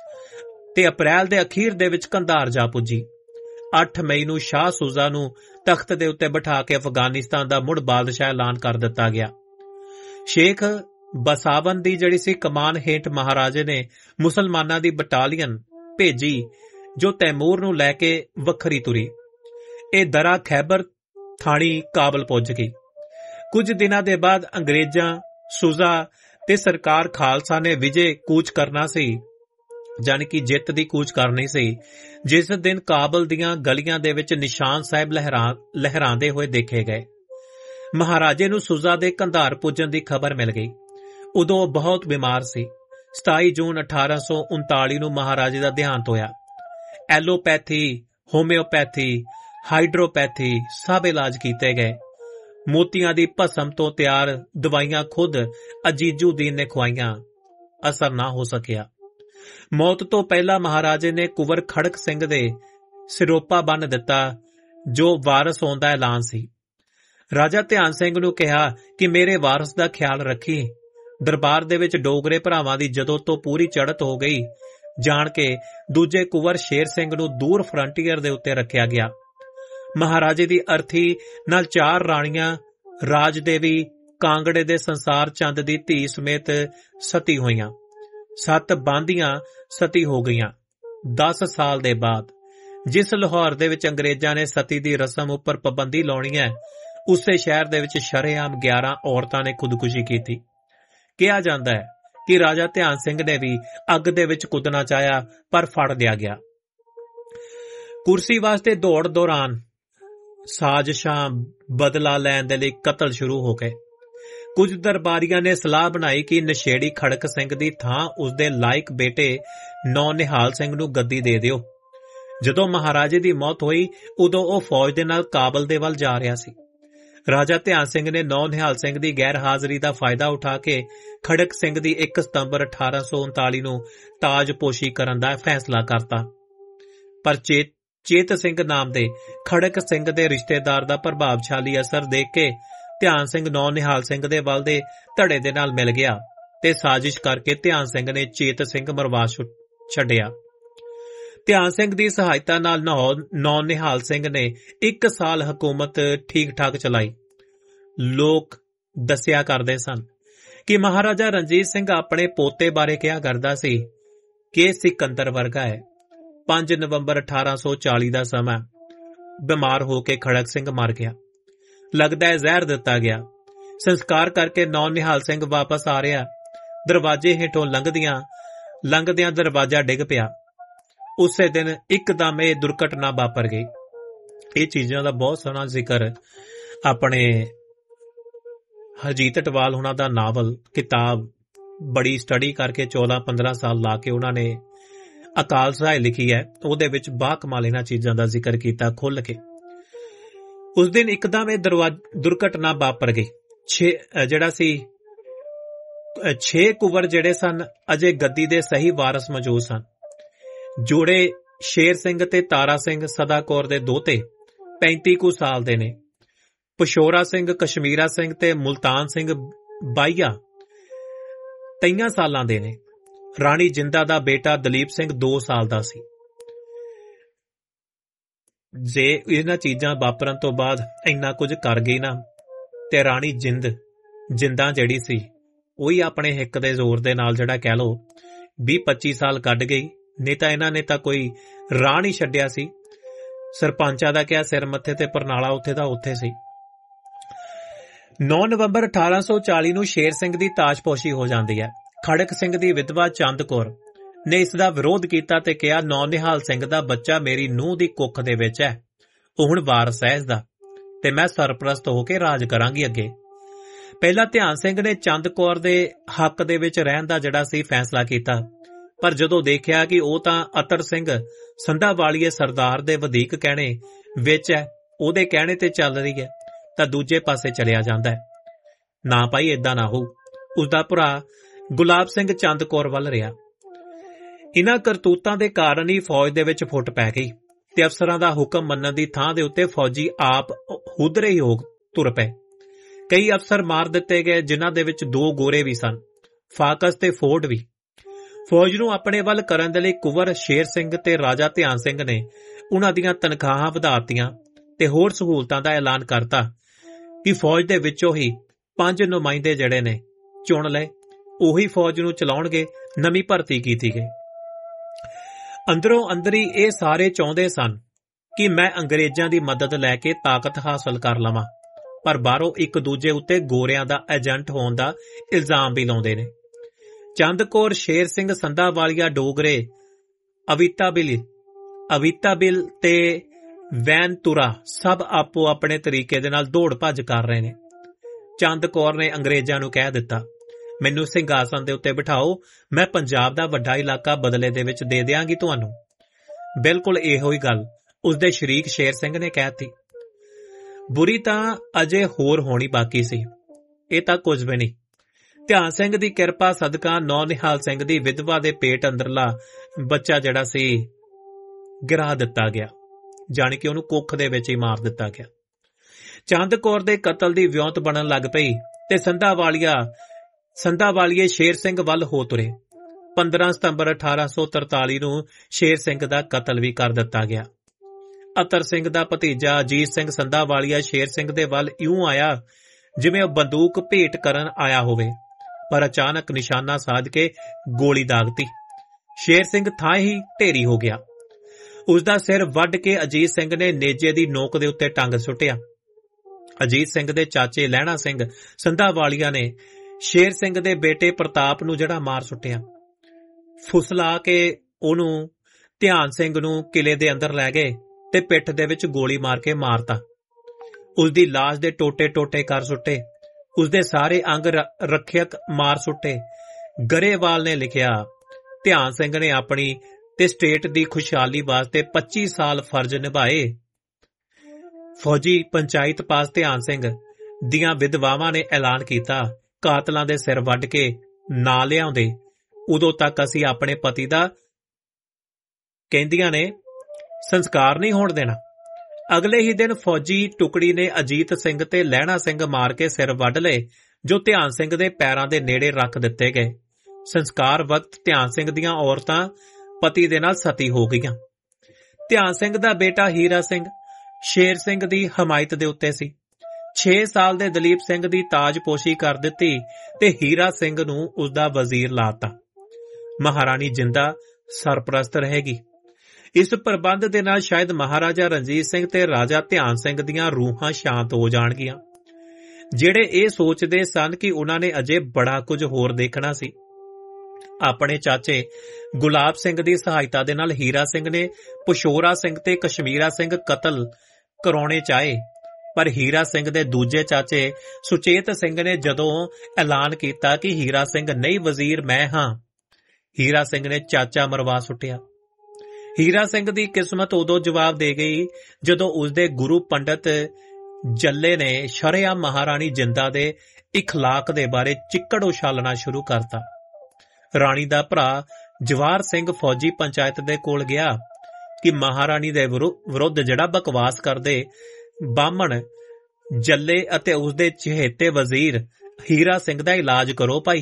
ਤੇ ਅਪ੍ਰੈਲ ਦੇ ਅਖੀਰ ਦੇ ਵਿੱਚ ਕੰਧਾਰ ਜਾ ਪੁੱਜੀ। ਅੱਠ ਮਈ ਨੂੰ ਸ਼ਾਹ ਸੂਜ਼ਾ ਨੂੰ ਤਖਤ ਦੇ ਉੱਤੇ ਬਿਠਾ ਕੇ ਅਫਗਾਨਿਸਤਾਨ ਦਾ ਮੁੜ ਬਾਦਸ਼ਾਹ ਐਲਾਨ ਕਰ ਦਿੱਤਾ ਗਿਆ। ਸ਼ੇਖ ਬਸਾਵਨ ਦੀ ਜਿਹੜੀ ਸੀ ਕਮਾਨ ਹੇਠ ਮਹਾਰਾਜੇ ਨੇ ਮੁਸਲਮਾਨਾਂ ਦੀ ਬਟਾਲੀਅਨ ਭੇਜੀ ਜੋ ਤੈਮੂਰ ਨੂੰ ਲੈ ਕੇ ਵੱਖਰੀ ਤੁਰੀ। ਇਹ ਦਰਾ ਖੈਬਰ ਥਾਣੀ ਕਾਬਲ ਪੁੱਜ ਗਈ। ਕੁਝ ਦਿਨਾਂ ਦੇ ਬਾਅਦ ਅੰਗਰੇਜ਼ਾਂ ਸੂਜ਼ਾ ਤੇ ਸਰਕਾਰ ਖਾਲਸਾ ਨੇ ਵਿਜੇ ਕੂਚ ਕਰਨਾ ਸੀ, ਜਾਣੀ ਕਿ ਜਿੱਤ ਦੀ ਕੂਚ ਕਰਨੀ ਸੀ, ਜਿਸ ਦਿਨ ਕਾਬਲ ਦੀਆਂ ਗਲੀਆਂ ਦੇ ਵਿੱਚ ਨਿਸ਼ਾਨ ਸਾਹਿਬ ਲਹਿਰਾ ਲਹਿਰਾਉਂਦੇ ਹੋਏ ਦੇਖੇ ਗਏ। ਮਹਾਰਾਜੇ ਨੂੰ ਸੂਜ਼ਾ ਦੇ ਕੰਧਾਰ ਪੁੱਜਣ ਦੀ ਖਬਰ ਮਿਲ ਗਈ। ਉਦੋਂ ਬਹੁਤ ਬਿਮਾਰ ਸੀ। ਸਤਾਈ ਜੂਨ ਅਠਾਰਾਂ ਸੌ ਉਨਤਾਲੀ ਨੂੰ ਮਹਾਰਾਜੇ ਦਾ ਦੇਹਾਂਤ ਹੋਇਆ। ਐਲੋਪੈਥੀ, ਹੋਮਿਓਪੈਥੀ, ਹਾਈਡਰੋਪੈਥੀ ਸਭ ਇਲਾਜ ਕੀਤੇ ਗਏ। ਮੋਤੀਆਂ ਦੀ ਭਸਮ ਤੋਂ ਤਿਆਰ ਦਵਾਈਆਂ ਖੁਦ ਅਜੀਜ਼ੁਦੀਨ ਨੇ ਖਵਾਈਆਂ, ਅਸਰ ਨਾ ਹੋ ਸਕਿਆ। ਮੌਤ ਤੋਂ ਪਹਿਲਾਂ ਮਹਾਰਾਜੇ ਨੇ ਕੁੰਵਰ ਖੜਕ ਸਿੰਘ ਦੇ ਸਿਰੋਪਾ ਬੰਨ੍ਹ ਦਿੱਤਾ, ਜੋ ਵਾਰਸ ਹੋਣ ਦਾ ਐਲਾਨ ਸੀ। ਰਾਜਾ ਧਿਆਨ ਸਿੰਘ ਨੂੰ ਕਿਹਾ ਕਿ ਮੇਰੇ ਵਾਰਸ ਦਾ ਖਿਆਲ ਰੱਖੀ। ਦਰਬਾਰ ਦੇ ਵਿੱਚ ਡੋਗਰੇ ਭਰਾਵਾਂ ਦੀ ਜਦੋਂ ਤੋਂ ਪੂਰੀ ਚੜ੍ਹਤ ਹੋ ਗਈ, ਜਾਣ ਕੇ ਦੂਜੇ ਕੁੰਵਰ ਸ਼ੇਰ ਸਿੰਘ ਨੂੰ ਦੂਰ ਫਰੰਟੀਅਰ ਦੇ ਉੱਤੇ ਰੱਖਿਆ ਗਿਆ। ਮਹਾਰਾਜੇ ਦੀ ਅਰਥੀ ਨਾਲ ਚਾਰ ਰਾਣੀਆਂ ਰਾਜ ਦੇਵੀ ਕਾਂਗੜੇ ਦੇ ਸੰਸਾਰ ਚੰਦ ਦੀ ਧੀ ਸਮੇਤ ਸਤੀ ਹੋਈਆਂ। ਸੱਤ ਬਾਂਦੀਆਂ ਸਤੀ ਹੋ ਗਈਆਂ। ਦਸ ਸਾਲ ਦੇ ਬਾਅਦ ਜਿਸ ਲਾਹੌਰ ਦੇ ਵਿੱਚ ਅੰਗਰੇਜ਼ਾਂ ਨੇ ਸਤੀ ਦੀ ਰਸਮ ਉੱਪਰ ਪਾਬੰਦੀ ਲਾਉਣੀ ਹੈ, ਉਸੇ ਸ਼ਹਿਰ ਦੇ ਵਿੱਚ ਸ਼ਰੇਆਮ ਗਿਆਰਾਂ ਔਰਤਾਂ ਨੇ ਖੁਦਕੁਸ਼ੀ ਕੀਤੀ। ਕਿਹਾ ਜਾਂਦਾ ਹੈ ਕਿ ਰਾਜਾ ਧਿਆਨ ਸਿੰਘ ਨੇ ਵੀ ਅੱਗ ਦੇ ਵਿੱਚ ਕੁੱਦਣਾ ਚਾਹਿਆ, ਪਰ ਫੜ ਲਿਆ ਗਿਆ। ਕੁਰਸੀ ਵਾਸਤੇ ਦੌੜ ਦੌਰਾਨ ਸਾਜ਼ਿਸ਼ਾਂ ਬਦਲਾ ਲੈਣ ਦੇ ਲਈ ਕਤਲ ਸ਼ੁਰੂ ਹੋ ਗਏ। ਕੁਝ ਦਰਬਾਰੀਆਂ ਨੇ ਸਲਾਹ ਬਣਾਈ ਕਿ ਨਸ਼ੇੜੀ ਖੜਕ ਸਿੰਘ ਦੀ ਥਾਂ ਉਸਦੇ ਲਾਇਕ ਬੇਟੇ ਨੌ ਨਿਹਾਲ ਸਿੰਘ ਨੂੰ ਗੱਦੀ ਦੇ ਦਿਓ। ਜਦੋਂ ਮਹਾਰਾਜੇ ਦੀ ਮੌਤ ਹੋਈ ਉਦੋਂ ਉਹ ਫੌਜ ਦੇ ਨਾਲ ਕਾਬਲ ਦੇ ਵੱਲ ਜਾ ਰਿਹਾ ਸੀ। ਰਾਜਾ ਧਿਆਨ ਸਿੰਘ ਨੇ ਨੌ ਨਿਹਾਲ ਸਿੰਘ ਦੀ ਗੈਰ ਹਾਜ਼ਰੀ ਦਾ ਫਾਇਦਾ ਉਠਾ ਕੇ ਖੜਕ ਸਿੰਘ ਦੀ ਇੱਕ ਸਤੰਬਰ ਅਠਾਰਾਂ ਸੌ ਉਨਤਾਲੀ ਨੂੰ ਤਾਜਪੋਸ਼ੀ ਕਰਨ ਦਾ ਫੈਸਲਾ ਕਰਤਾ। ਪਰ ਚੇਤ ਚੇਤ ਸਿੰਘ ਨਾਮ ਦੇ ਖੜਕ ਸਿੰਘ ਦੇ ਰਿਸ਼ਤੇਦਾਰ ਦਾ ਪ੍ਰਭਾਵਸ਼ਾਲੀ ਅਸਰ ਦੇਖ ਕੇ ਧਿਆਨ ਸਿੰਘ ਨੌ ਨਿਹਾਲ ਸਿੰਘ ਦੇ ਵੱਲ ਦੇ ਧੜੇ ਦੇ ਨਾਲ ਮਿਲ ਗਿਆ ਤੇ ਸਾਜ਼ਿਸ਼ ਕਰਕੇ ਧਿਆਨ ਸਿੰਘ ਨੇ ਚੇਤ ਸਿੰਘ ਮਰਵਾ ਛੱਡਿਆ। ਧਿਆਨ ਸਿੰਘ ਦੀ ਸਹਾਇਤਾ ਨਾਲ ਨੌ ਨਿਹਾਲ ਸਿੰਘ ਨੇ ਇੱਕ ਸਾਲ ਹਕੂਮਤ ਠੀਕ ਠਾਕ ਚਲਾਈ। ਲੋਕ ਦੱਸਿਆ ਕਰਦੇ ਸਨ ਕਿ ਮਹਾਰਾਜਾ ਰਣਜੀਤ ਸਿੰਘ ਆਪਣੇ ਪੋਤੇ ਬਾਰੇ ਕਿਹਾ ਕਰਦਾ ਸੀ ਕਿ ਸਿਕੰਦਰ ਵਰਗਾ ਹੈ। ਪੰਜ ਨਵੰਬਰ ਅਠਾਰਾਂ ਸੌ ਚਾਲੀ ਦਾ ਸਮਾਂ ਬਿਮਾਰ ਹੋ ਕੇ ਖੜਕ ਸਿੰਘ ਮਰ ਗਿਆ। ਲੱਗਦਾ ਹੈ ਜ਼ਹਿਰ ਦਿੱਤਾ ਗਿਆ। ਸੰਸਕਾਰ ਕਰਕੇ ਨੌ ਨਿਹਾਲ ਸਿੰਘ ਵਾਪਸ ਆ ਰਿਹਾ। ਦਰਵਾਜ਼ੇ ਹੇਠੋਂ ਲੰਘਦਿਆਂ ਲੰਘਦਿਆਂ ਦਰਵਾਜ਼ਾ ਡਿੱਗ ਪਿਆ। ਉਸੇ ਦਿਨ ਇੱਕਦਮ ਇਹ ਦੁਰਘਟਨਾ ਵਾਪਰ ਗਈ। ਇਹ ਚੀਜ਼ਾਂ ਦਾ ਬਹੁਤ ਸੋਹਣਾ ਜ਼ਿਕਰ ਆਪਣੇ ਹਰਜੀਤ ਟਵਾਲ ਹੁਣਾਂ ਦਾ ਨਾਵਲ ਕਿਤਾਬ ਬੜੀ ਸਟੱਡੀ ਕਰਕੇ ਚੌਦਾਂ ਪੰਦਰਾਂ ਸਾਲ ਲਾ ਕੇ ਉਹਨਾਂ ਨੇ ਅਕਾਲ ਸਹਾਇ ਲਿਖੀ ਹੈ। ਉਹਦੇ ਵਿੱਚ ਬਾ ਕਮਾਲ ਇਹਨਾਂ ਚੀਜ਼ਾਂ ਦਾ ਜ਼ਿਕਰ ਕੀਤਾ ਖੁੱਲ ਕੇ। ਉਸ ਦਿਨ ਇੱਕਦਮ ਇਹ ਦੁਰਘਟਨਾ ਵਾਪਰ ਗਈ। ਛੇ ਜਿਹੜਾ ਸੀ ਛੇ ਕੁਵਰ ਜਿਹੜੇ ਸਨ ਅਜੇ ਗੱਦੀ ਦੇ ਸਹੀ ਵਾਰਸ ਮੌਜੂਦ ਸਨ। ਜੋੜੇ ਸ਼ੇਰ ਸਿੰਘ ਤੇ ਤਾਰਾ ਸਿੰਘ ਸਦਾ ਕੌਰ ਦੇ ਦੋਤੇ ਪੈਂਤੀ ਕੁ ਸਾਲ ਦੇ ਨੇ। ਪਸ਼ੋਰਾ ਸਿੰਘ, ਕਸ਼ਮੀਰਾ ਸਿੰਘ ਤੇ ਮੁਲਤਾਨ ਸਿੰਘ ਬਾਈਆ ਤੇਈਆਂ ਸਾਲਾਂ ਦੇ ਨੇ। ਰਾਣੀ ਜਿੰਦਾ ਦਾ ਬੇਟਾ ਦਲੀਪ ਸਿੰਘ ਦੋ ਸਾਲ ਦਾ ਸੀ। ਜੇ ਇਹਨਾਂ ਚੀਜ਼ਾਂ ਵਾਪਰਨ ਤੋਂ ਬਾਅਦ ਇੰਨਾ ਕੁਝ ਕਰ ਗਈ ਨਾ, ਤੇ ਰਾਣੀ ਜਿੰਦ ਜਿੰਦਾ ਜਿਹੜੀ ਸੀ ਉਹੀ ਆਪਣੇ ਹਿੱਕ ਦੇ ਜ਼ੋਰ ਦੇ ਨਾਲ ਜਿਹੜਾ ਕਹਿ ਲਓ ਵੀਹ ਪੱਚੀ ਸਾਲ ਕੱਢ ਗਈ। ਨਹੀਂ ਤਾਂ ਇਹਨਾਂ ਨੇ ਤਾਂ ਕੋਈ ਰਾਹ ਨਹੀਂ ਛੱਡਿਆ ਸੀ। ਸਰਪੰਚਾਂ ਦਾ ਕਿਹਾ ਸਿਰ ਮੱਥੇ ਤੇ ਪਰਨਾਲਾ ਉੱਥੇ ਦਾ ਉੱਥੇ ਸੀ। ਨੌ ਨਵੰਬਰ ਅਠਾਰਾਂ ਸੌ ਚਾਲੀ ਨੂੰ ਸ਼ੇਰ ਸਿੰਘ ਦੀ ਤਾਜਪੋਸ਼ੀ ਹੋ ਜਾਂਦੀ ਹੈ। ਖੜਕ ਸਿੰਘ ਦੀ ਵਿਧਵਾ ਚੰਦ ਕੌਰ ਨੇ ਇਸ ਦਾ ਵਿਰੋਧ ਕੀਤਾ ਤੇ ਕਿਹਾ ਨੌ ਨਿਹਾਲ ਸਿੰਘ ਦਾ ਬੱਚਾ ਮੇਰੀ ਨੂੰਹ ਦੀ ਕੁੱਖ ਦੇ ਵਿੱਚ ਹੈ, ਉਹ ਹੁਣ ਵਾਰਸ ਹੈ ਇਸਦਾ, ਤੇ ਮੈਂ ਸਰਪ੍ਰਸਤ ਹੋ ਕੇ ਰਾਜ ਕਰਾਂਗੀ ਅੱਗੇ। ਪਹਿਲਾਂ ਧਿਆਨ ਸਿੰਘ ਨੇ ਚੰਦ ਕੌਰ ਦੇ ਹੱਕ ਦੇ ਵਿੱਚ ਰਹਿਣ ਦਾ ਜਿਹੜਾ ਸੀ ਫੈਸਲਾ ਕੀਤਾ, ਪਰ ਜਦੋਂ ਦੇਖਿਆ ਕਿ ਉਹ ਤਾਂ ਅਤਰ ਸਿੰਘ ਸੰਧਾਵਾਲੀਏ ਸਰਦਾਰ ਦੇ ਵਧੀਕ ਕਹਿਣੇ ਵਿੱਚ ਹੈ, ਉਹਦੇ ਕਹਿਣੇ ਤੇ ਚੱਲ ਰਹੀ ਹੈ, ਤਾਂ ਦੂਜੇ ਪਾਸੇ ਚਲਿਆ ਜਾਂਦਾ ਹੈ। ਨਾ ਭਾਈ ਏਦਾਂ ਨਾ ਹੋ। ਉਸਦਾ ਭਰਾ ਗੁਲਾਬ ਸਿੰਘ ਚੰਦ ਕੌਰ ਵੱਲ ਰਿਹਾ। ਇਹਨਾਂ ਕਰਤੂਤਾਂ ਦੇ ਕਾਰਨ ਹੀ ਫੌਜ ਦੇ ਵਿੱਚ ਫੁੱਟ ਪੈ ਗਈ ਤੇ ਅਫਸਰਾਂ ਦਾ ਹੁਕਮ ਮੰਨਣ ਦੀ ਥਾਂ ਦੇ ਉੱਤੇ ਫੌਜੀ ਆਪ ਹੁਦਰੇ ਹੀ ਹੋ ਤੁਰ ਪਏ। ਕਈ ਅਫਸਰ ਮਾਰ ਦਿੱਤੇ ਗਏ, ਜਿਨ੍ਹਾਂ ਦੇ ਵਿੱਚ ਦੋ ਗੋਰੇ ਵੀ ਸਨ, ਫਾਕਸ ਤੇ ਫੋਰਡ ਵੀ। ਫੌਜ ਨੂੰ ਆਪਣੇ ਵੱਲ ਕਰਨ ਦੇ ਲਈ ਕੁੰਵਰ ਸ਼ੇਰ ਸਿੰਘ ਤੇ ਰਾਜਾ ਧਿਆਨ ਸਿੰਘ ਨੇ ਉਹਨਾਂ ਦੀਆਂ ਤਨਖਾਹਾਂ ਵਧਾਤੀਆਂ ਤੇ ਹੋਰ ਸਹੂਲਤਾਂ ਦਾ ਐਲਾਨ ਕਰਤਾ ਕਿ ਫੌਜ ਦੇ ਵਿੱਚੋਂ ਹੀ ਪੰਜ ਨੁਮਾਇੰਦੇ ਜਿਹੜੇ ਨੇ ਚੁਣ ਲਏ, ਉਹੀ ਫੌਜ ਨੂੰ ਚਲਾਉਣਗੇ। ਨਵੀਂ ਭਰਤੀ ਕੀਤੀ ਗਈ। ਅੰਦਰੋਂ ਅੰਦਰੀ ਇਹ ਸਾਰੇ ਚਾਹੁੰਦੇ ਸਨ ਕਿ ਮੈਂ ਅੰਗਰੇਜ਼ਾਂ ਦੀ ਮਦਦ ਲੈ ਕੇ ਤਾਕਤ ਹਾਸਲ ਕਰ ਲਵਾਂ, ਪਰ ਬਾਹਰੋਂ ਇੱਕ ਦੂਜੇ ਉੱਤੇ ਗੋਰਿਆਂ ਦਾ ਏਜੰਟ ਹੋਣ ਦਾ ਇਲਜ਼ਾਮ ਵੀ ਲਾਉਂਦੇ ਨੇ। ਚੰਦ ਕੌਰ, ਸ਼ੇਰ ਸਿੰਘ ਸੰਧਾਵਾਲੀਆ ਡੋਗਰੇ, ਅਵਿਤਾ ਬਿਲ ਅਵਿਤਾ ਬਿਲ ਤੇ ਵੈਨਤੁਰਾ ਸਭ ਆਪੋ ਆਪਣੇ ਤਰੀਕੇ ਦੇ ਨਾਲ ਦੌੜ ਭੱਜ ਕਰ ਰਹੇ ਨੇ। ਚੰਦ ਕੌਰ ਨੇ ਅੰਗਰੇਜ਼ਾਂ ਨੂੰ ਕਹਿ ਦਿੱਤਾ, ਮੈਨੂੰ ਸਿੰਘਾਸਨ ਦੇ ਉੱਤੇ ਬਿਠਾਓ, ਮੈਂ ਪੰਜਾਬ ਦਾ ਵੱਡਾ ਇਲਾਕਾ ਬਦਲੇ ਦੇ ਵਿੱਚ ਦੇ ਦਿਆਂਗੀ ਤੁਹਾਨੂੰ। ਬਿਲਕੁਲ ਇਹੋ ਹੀ ਗੱਲ ਉਸਦੇ ਸ਼ਰੀਕ ਸ਼ੇਰ ਸਿੰਘ ਨੇ ਕਹਿਤੀ। ਬੁਰੀ ਤਾਂ ਅਜੇ ਹੋਰ ਹੋਣੀ ਬਾਕੀ ਸੀ। ਇਹ ਤਾਂ ਕੁਝ ਵੀ ਨਹੀਂ। ਧਿਆਨ ਸਿੰਘ ਦੀ ਕਿਰਪਾ ਸਦਕਾ ਨੌ ਨਿਹਾਲ ਸਿੰਘ ਦੀ ਵਿਧਵਾ ਦੇ ਪੇਟ ਅੰਦਰਲਾ ਬੱਚਾ ਜਿਹੜਾ ਸੀ ਗਿਰਾ ਦਿੱਤਾ ਗਿਆ, ਜਾਣੀ ਕਿ ਉਹਨੂੰ ਕੁੱਖ ਦੇ ਵਿੱਚ ਹੀ ਮਾਰ ਦਿੱਤਾ ਗਿਆ। ਚੰਦ ਕੌਰ ਦੇ ਕਤਲ ਦੀ ਵਿਉਂਤ ਬਣਨ ਲੱਗ ਪਈ ਤੇ ਸੰਧਾਵਾਲੀਆ ਸੰਧਾਵਾਲੀਏ ਸ਼ੇਰ ਸਿੰਘ ਵੱਲ ਹੋ ਤੁਰੇ। ਪੰਦਰਾਂ ਸਤੰਬਰ ਅਠਾਰਾਂ ਸੌ ਤਰਤਾਲੀ ਨੂੰ ਸ਼ੇਰ ਸਿੰਘ ਦਾ ਕਤਲ ਵੀ ਕਰ ਦਿੱਤਾ ਗਿਆ। ਅਤਰ ਸਿੰਘ ਦਾ ਭਤੀਜਾ ਅਜੀਤ ਸਿੰਘ ਸੰਧਾਵਾਲੀਆ ਸ਼ੇਰ ਸਿੰਘ ਦੇ ਵੱਲ ਇਉਂ ਆਇਆ ਜਿਵੇਂ ਉਹ ਬੰਦੂਕ ਭੇਟ ਕਰਨ ਆਇਆ ਹੋਵੇ, ਪਰ ਅਚਾਨਕ ਨਿਸ਼ਾਨਾ ਸਾਧ ਕੇ ਗੋਲੀ ਦਾਗਤੀ। ਸ਼ੇਰ ਸਿੰਘ ਥਾਂ ਹੀ ਢੇਰੀ ਹੋ ਗਿਆ। ਉਸਦਾ ਸਿਰ ਵੱਢ ਕੇ ਅਜੀਤ ਸਿੰਘ ਨੇ ਨੇਜੇ ਦੀ ਨੋਕ ਦੇ ਉੱਤੇ ਟੰਗ ਸੁੱਟਿਆ। ਅਜੀਤ ਸਿੰਘ ਦੇ ਚਾਚੇ ਲਹਿਣਾ ਸਿੰਘ ਸੰਧਾਵਾਲੀਆ ਨੇ ਸ਼ੇਰ ਸਿੰਘ ਦੇ ਬੇਟੇ ਪ੍ਰਤਾਪ ਨੂੰ ਜਿਹੜਾ ਮਾਰ ਸੁੱਟਿਆ। ਫੁਸਲਾ ਕੇ ਉਹਨੂੰ ਧਿਆਨ ਸਿੰਘ ਨੂੰ ਕਿਲੇ ਦੇ ਅੰਦਰ ਲੈ ਗਏ ਤੇ ਪਿੱਠ ਦੇ ਵਿੱਚ ਗੋਲੀ ਮਾਰ ਕੇ ਮਾਰਤਾ। ਉਸਦੀ ਲਾਸ਼ ਦੇ ਟੋਟੇ ਟੋਟੇ ਕਰ ਸੁੱਟੇ, ਉਸਦੇ ਸਾਰੇ ਅੰਗ ਰੱਖਿਅਕ ਮਾਰ ਸੁੱਟੇ। ਗਰੇਵਾਲ ਨੇ ਲਿਖਿਆ, ਧਿਆਨ ਸਿੰਘ ਨੇ ਆਪਣੀ ਤੇ ਸਟੇਟ ਦੀ ਖੁਸ਼ਹਾਲੀ ਵਾਸਤੇ ਪੱਚੀ ਸਾਲ ਫਰਜ਼ ਨਿਭਾਏ। ਫੌਜੀ ਪੰਚਾਇਤ ਪਾਸ ਧਿਆਨ ਸਿੰਘ ਦੀਆਂ ਵਿਧਵਾਵਾਂ ਨੇ ਐਲਾਨ ਕੀਤਾ, ਕਾਤਲਾਂ ਦੇ ਸਿਰ ਵੱਢ ਕੇ ਨਾ ਲਿਆਉਂਦੇ ਉਦੋਂ ਤੱਕ ਅਸੀਂ ਆਪਣੇ ਪਤੀ ਦਾ, ਕਹਿੰਦੀਆਂ ਨੇ, ਸੰਸਕਾਰ ਨਹੀਂ ਹੋਣ ਦੇਣਾ। ਅਗਲੇ ਹੀ ਦਿਨ ਫੌਜੀ ਟੁਕੜੀ ਨੇ ਅਜੀਤ ਸਿੰਘ ਤੇ ਲਹਿਣਾ ਸਿੰਘ ਮਾਰ ਕੇ ਸਿਰ ਵੱਢ ਲਏ, ਜੋ ਧਿਆਨ ਸਿੰਘ ਦੇ ਪੈਰਾਂ ਦੇ ਨੇੜੇ ਰੱਖ ਦਿੱਤੇ ਗਏ। ਸੰਸਕਾਰ ਵਕਤ ਧਿਆਨ ਸਿੰਘ ਦੀਆਂ ਔਰਤਾਂ ਪਤੀ ਦੇ ਨਾਲ ਸਤੀ ਹੋ ਗਈਆਂ। ਧਿਆਨ ਸਿੰਘ ਦਾ ਬੇਟਾ ਹੀਰਾ ਸਿੰਘ ਸ਼ੇਰ ਸਿੰਘ ਦੀ ਹਮਾਇਤ ਦੇ ਉੱਤੇ ਸੀ। ਛੇ ਸਾਲ ਦੇ ਦਲੀਪ ਸਿੰਘ ਦੀ ਤਾਜਪੋਸ਼ੀ ਕਰ ਦਿੱਤੀ ਤੇ ਹੀਰਾ ਸਿੰਘ ਨੂੰ ਉਸਦਾ ਵਜ਼ੀਰ ਲਾਤਾ। ਮਹਾਰਾਣੀ ਜਿੰਦਾ ਸਰਪ੍ਰਸਤ ਰਹੇਗੀ। ਇਸ ਪ੍ਰਬੰਧ ਦੇ ਨਾਲ ਸ਼ਾਇਦ ਮਹਾਰਾਜਾ ਰਣਜੀਤ ਸਿੰਘ ਤੇ ਰਾਜਾ ਧਿਆਨ ਸਿੰਘ ਦੀਆਂ ਰੂਹਾਂ ਸ਼ਾਂਤ ਹੋ ਜਾਣਗੀਆਂ, ਜਿਹੜੇ ਇਹ ਸੋਚਦੇ ਸਨ ਕਿ ਉਹਨਾਂ ਨੇ ਅਜੇ ਬੜਾ ਕੁਝ ਹੋਰ ਦੇਖਣਾ ਸੀ। ਆਪਣੇ ਚਾਚੇ ਗੁਲਾਬ ਸਿੰਘ ਦੀ ਸਹਾਇਤਾ ਦੇ ਨਾਲ ਹੀਰਾ ਸਿੰਘ ਨੇ ਪਸ਼ੋਰਾ ਸਿੰਘ ਤੇ ਕਸ਼ਮੀਰਾ ਸਿੰਘ ਕਤਲ ਕਰਾਉਣੇ ਚਾਹੇ, ਪਰ ਹੀਰਾ ਸਿੰਘ ਦੇ ਦੂਜੇ ਚਾਚੇ ਸੁਚੇਤ ਸਿੰਘ ਨੇ ਜਦੋਂ ਐਲਾਨ ਕੀਤਾ ਕਿ ਹੀਰਾ ਸਿੰਘ ਨਹੀਂ ਵਜ਼ੀਰ ਮੈਂ ਹਾਂ, ਹੀਰਾ ਸਿੰਘ ਨੇ ਚਾਚਾ ਮਰਵਾ ਸੁੱਟਿਆ। ਹੀਰਾ ਸਿੰਘ ਦੀ ਕਿਸਮਤ ਉਦੋਂ ਜਵਾਬ ਦੇ ਗਈ ਜਦੋਂ ਉਸਦੇ ਗੁਰੂ ਪੰਡਤ ਜੱਲੇ ਨੇ ਸ਼ਰੇਆਮ ਮਹਾਰਾਣੀ ਜਿੰਦਾ ਦੇ ਇਖਲਾਕ ਦੇ ਬਾਰੇ ਚਿੱਕੜ ਉਛਾਲਣਾ ਸ਼ੁਰੂ ਕਰਤਾ। ਰਾਣੀ ਦਾ ਭਰਾ ਜਵਾਰ ਸਿੰਘ ਫੌਜੀ ਪੰਚਾਇਤ ਦੇ ਕੋਲ ਗਿਆ ਕਿ ਮਹਾਰਾਣੀ ਦੇ ਵਿਰੁੱਧ ਜਿਹੜਾ ਬਕਵਾਸ ਕਰਦੇ ਬਾਹਮਣ ਜੱਲੇ ਅਤੇ ਉਸਦੇ ਚਹੇਤੇ ਵਜ਼ੀਰ ਹੀਰਾ ਸਿੰਘ ਦਾ ਇਲਾਜ ਕਰੋ ਭਾਈ।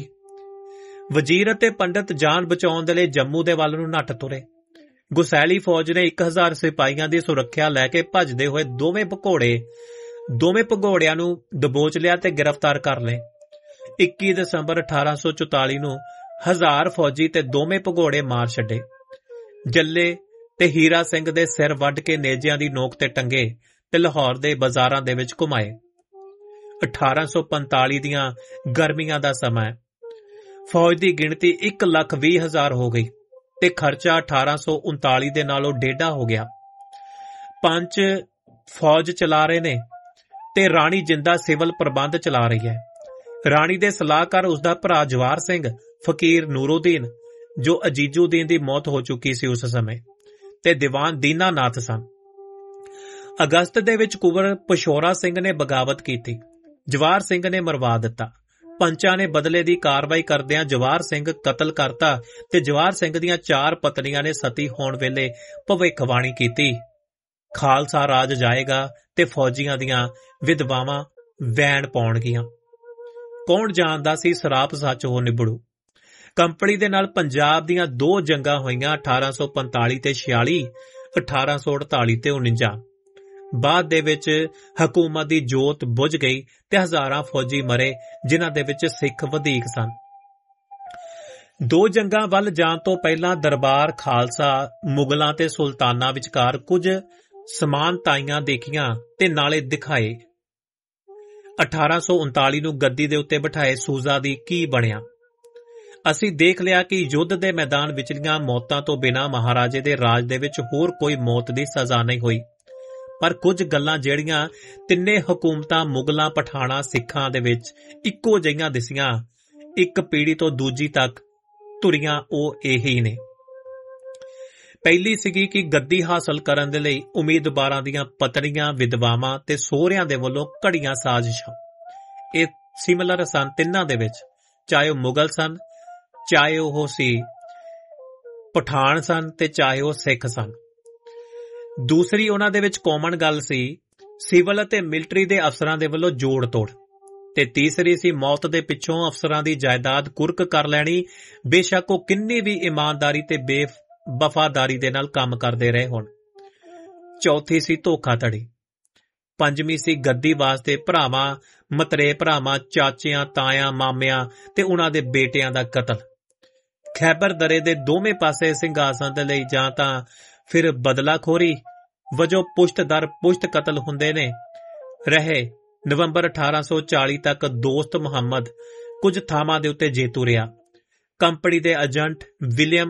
ਵਜ਼ੀਰ ਅਤੇ ਪੰਡਤ ਜਾਨ ਬਚਾਉਣ ਦੇ ਲਈ ਜੰਮੂ ਦੇ ਵੱਲ ਨੂੰ ਨੱਠ ਤੁਰੇ। ਗੁਸੈਲੀ ਫੌਜ ਨੇ ਇੱਕ ਹਜ਼ਾਰ ਸਿਪਾਹੀਆਂ ਦੀ ਸੁਰੱਖਿਆ ਲੈ ਕੇ ਭੱਜਦੇ ਹੋਏ ਦੋਵੇਂ ਭਗੌੜੇ ਦੋਵੇਂ ਭਗੌੜਿਆਂ ਨੂੰ ਦਬੋਚ ਲਿਆ ਤੇ ਗ੍ਰਿਫਤਾਰ ਕਰ ਲਏ। ਇੱਕੀ ਦਸੰਬਰ ਅਠਾਰਾਂ ਸੌ ਚੁਤਾਲੀ ਨੂੰ ਹਜ਼ਾਰ ਫੌਜੀ ਤੇ ਦੋਵੇਂ ਭਗੌੜੇ ਮਾਰ ਛੱਡੇ। ਜੱਲੇ ਤੇ ਹੀਰਾ ਸਿੰਘ ਦੇ ਸਿਰ ਵੱਢ ਕੇ ਨੇਜਿਆਂ ਦੀ ਨੋਕ ਤੇ ਟੰਗੇ ਤੇ ਲਾਹੌਰ ਦੇ ਬਾਜ਼ਾਰਾਂ ਦੇ ਵਿੱਚ ਘੁਮਾਏ। ਅਠਾਰਾਂ ਸੌ ਪੰਤਾਲੀ ਦੀਆਂ ਗਰਮੀਆਂ ਦਾ ਸਮਾਂ। ਫੌਜ ਦੀ ਗਿਣਤੀ ਇੱਕ ਲੱਖ ਵੀਹ ਹਜ਼ਾਰ ਹੋ ਗਈ ਤੇ ਖਰਚਾ ਅਠਾਰਾਂ ਸੌ ਉਨਤਾਲੀ ਦੇ ਨਾਲੋਂ ਡੇਢਾ ਹੋ ਗਿਆ। ਪੰਚ ਫੌਜ ਚਲਾ ਰਹੇ ਨੇ ਤੇ ਰਾਣੀ ਜਿੰਦਾ ਸਿਵਲ ਪ੍ਰਬੰਧ ਚਲਾ ਰਹੀ ਹੈ। ਰਾਣੀ ਦੇ ਸਲਾਹਕਾਰ ਉਸਦਾ ਭਰਾ ਜਵਾਰ ਸਿੰਘ, ਫਕੀਰ ਨੂਰਉਦੀਨ ਜੋ ਅਜੀਜ਼ੁਦੀਨ ਦੀ ਮੌਤ ਹੋ ਚੁੱਕੀ ਸੀ ਉਸ ਸਮੇਂ, ਤੇ ਦੀਵਾਨ ਦੀਨਾਨਾਥ ਸਨ। ਅਗਸਤ ਦੇ ਵਿੱਚ ਕੁੰਵਰ ਪਸ਼ੌਰਾ ਸਿੰਘ ਨੇ ਬਗਾਵਤ ਕੀਤੀ, ਜਵਾਰ ਸਿੰਘ ਨੇ ਮਰਵਾ ਦਿੱਤਾ। ਪੰਚਾਂ ਨੇ ਬਦਲੇ ਦੀ ਕਾਰਵਾਈ ਕਰਦਿਆਂ ਜਵਾਰ ਸਿੰਘ ਕਤਲ ਕਰਤਾ ਤੇ ਜਵਾਰ ਸਿੰਘ ਦੀਆਂ ਚਾਰ ਪਤਨੀਆਂ ਨੇ ਸਤੀ ਹੋਣ ਵੇਲੇ ਭਵਿੱਖਬਾਣੀ ਕੀਤੀ, ਖਾਲਸਾ ਰਾਜ ਜਾਏਗਾ ਤੇ ਫੌਜੀਆਂ ਦੀਆਂ ਵਿਧਵਾਵਾਂ ਵੈਣ ਪਾਉਣਗੀਆਂ। ਕੌਣ ਜਾਣਦਾ ਸੀ ਸਰਾਪ ਸੱਚ ਹੋ ਨਿਬੜੂ। ਕੰਪਨੀ ਦੇ ਨਾਲ ਪੰਜਾਬ ਦੀਆਂ ਦੋ ਜੰਗਾਂ ਹੋਈਆਂ, ਅਠਾਰਾਂ ਸੌ ਪੰਤਾਲੀ ਤੇ ਛਿਆਲੀ, ਅਠਾਰਾਂ ਸੌ ਅੜਤਾਲੀ ਤੇ ਉਨੰਜਾ। ਬਾਅਦ ਦੇ ਵਿੱਚ ਹਕੂਮਤ ਦੀ ਜੋਤ ਬੁਝ ਗਈ ਤੇ ਹਜ਼ਾਰਾਂ ਫੌਜੀ ਮਰੇ, ਜਿਨ੍ਹਾਂ ਦੇ ਵਿੱਚ ਸਿੱਖ ਵਧੇਕ ਸਨ। ਦੋ ਜੰਗਾਂ ਵੱਲ ਜਾਣ ਤੋਂ ਪਹਿਲਾਂ ਦਰਬਾਰ ਖਾਲਸਾ ਮੁਗਲਾਂ ਤੇ ਸੁਲਤਾਨਾਂ ਵਿਚਕਾਰ ਕੁਝ ਸਮਾਨਤਾਈਆਂ ਦੇਖੀਆਂ ਤੇ ਨਾਲੇ ਦਿਖਾਏ। ਅਠਾਰਾਂ ਸੌ ਉਨਤਾਲੀ ਨੂੰ ਗੱਦੀ ਦੇ ਉੱਤੇ ਬਿਠਾਏ ਸੂਜ਼ਾ ਦੀ ਕੀ ਬਣਿਆ। ਅਸੀਂ ਦੇਖ ਲਿਆ ਕਿ ਯੁੱਧ ਦੇ ਮੈਦਾਨ ਵਿਚਲੀਆਂ ਮੌਤਾਂ ਤੋਂ ਬਿਨਾਂ ਮਹਾਰਾਜੇ ਦੇ ਰਾਜ ਦੇ ਵਿੱਚ ਹੋਰ ਕੋਈ ਮੌਤ ਦੀ ਸਜ਼ਾ ਨਹੀਂ ਹੋਈ, ਪਰ ਕੁਝ ਗੱਲਾਂ ਜਿਹੜੀਆਂ ਤਿੰਨੇ ਹਕੂਮਤਾਂ ਮੁਗਲਾਂ, ਪਠਾਣਾ, ਸਿੱਖਾਂ ਦੇ ਵਿੱਚ ਇੱਕੋ ਜਿਹੀਆਂ ਦਿਸੀਆਂ, ਇੱਕ ਪੀੜ੍ਹੀ ਤੋਂ ਦੂਜੀ ਤੱਕ ਤੁਰੀਆਂ, ਉਹ ਇਹੀ ਨੇ। ਪਹਿਲੀ ਸੀਗੀ ਕਿ ਗੱਦੀ ਹਾਸਲ ਕਰਨ ਦੇ ਲਈ ਉਮੀਦਵਾਰਾਂ ਦੀਆਂ ਪਤਨੀਆਂ, ਵਿਧਵਾਵਾਂ ਤੇ ਸਹੁਰਿਆਂ ਦੇ ਵੱਲੋਂ ਘੜੀਆਂ ਸਾਜ਼ਿਸ਼ਾਂ। ਇਹ ਸਿਮਿਲਰ ਸਨ ਤਿੰਨਾਂ ਦੇ ਵਿੱਚ, ਚਾਹੇ ਉਹ ਮੁਗਲ ਸਨ, ਚਾਹੇ ਉਹ ਸੀ ਪਠਾਨ ਸਨ ਤੇ ਚਾਹੇ ਉਹ ਸਿੱਖ ਸਨ। ਦੂਸਰੀ ਉਹਨਾਂ ਦੇ ਵਿੱਚ ਕਾਮਨ ਗੱਲ ਸੀ ਸਿਵਲ ਅਤੇ ਮਿਲਟਰੀ ਦੇ ਅਫਸਰਾਂ ਦੇ ਵੱਲੋਂ ਜੋੜ ਤੋੜ, ਤੇ ਤੀਸਰੀ ਸੀ ਮੌਤ ਦੇ ਪਿੱਛੋਂ ਅਫਸਰਾਂ ਦੀ ਜਾਇਦਾਦ ਕੁਰਕ ਕਰ ਲੈਣੀ, ਬੇਸ਼ੱਕ ਉਹ ਕਿੰਨੀ ਵੀ ਇਮਾਨਦਾਰੀ ਤੇ ਬੇਵਫਾਦਾਰੀ ਦੇ ਨਾਲ ਕੰਮ ਕਰਦੇ ਰਹੇ ਹੋਣ। ਚੌਥੀ ਸੀ ਧੋਖਾਧੜੀ। ਪੰਜਵੀਂ ਸੀ ਗੱਦੀ ਵਾਸਤੇ ਭਰਾਵਾਂ, ਮਤਰੇ ਭਰਾਵਾਂ, ਚਾਚਿਆਂ, ਤਾਇਆਂ, ਮਾਮਿਆਂ ਤੇ ਉਹਨਾਂ ਦੇ ਬੇਟਿਆਂ ਦਾ ਕਤਲ। ਖੈਬਰ ਦਰੇ ਦੇ ਦੋਵੇਂ ਪਾਸੇ ਸਿੰਘਾਸਨ ਦੇ ਲਈ ਜਾਂ ਤਾਂ ਫਿਰ ਬਦਲਾਖੋਰੀ ਵਜੋਂ ਪੁਸ਼ਤ ਦਰ ਪੁਸ਼ਤ ਕਤਲ ਹੁੰਦੇ ਨੇ ਰਹੇ, ਨਵੰਬਰ ਅਠਾਰਾਂ ਸੌ ਚਾਲੀ ਤੱਕ ਦੋਸਤ ਮੁਹੰਮਦ ਕੁਝ ਥਾਵਾਂ ਦੇ ਉੱਤੇ ਜੇਤੂ ਰਿਹਾ। ਕੰਪਨੀ ਦੇ ਏਜੰਟ ਵਿਲੀਅਮ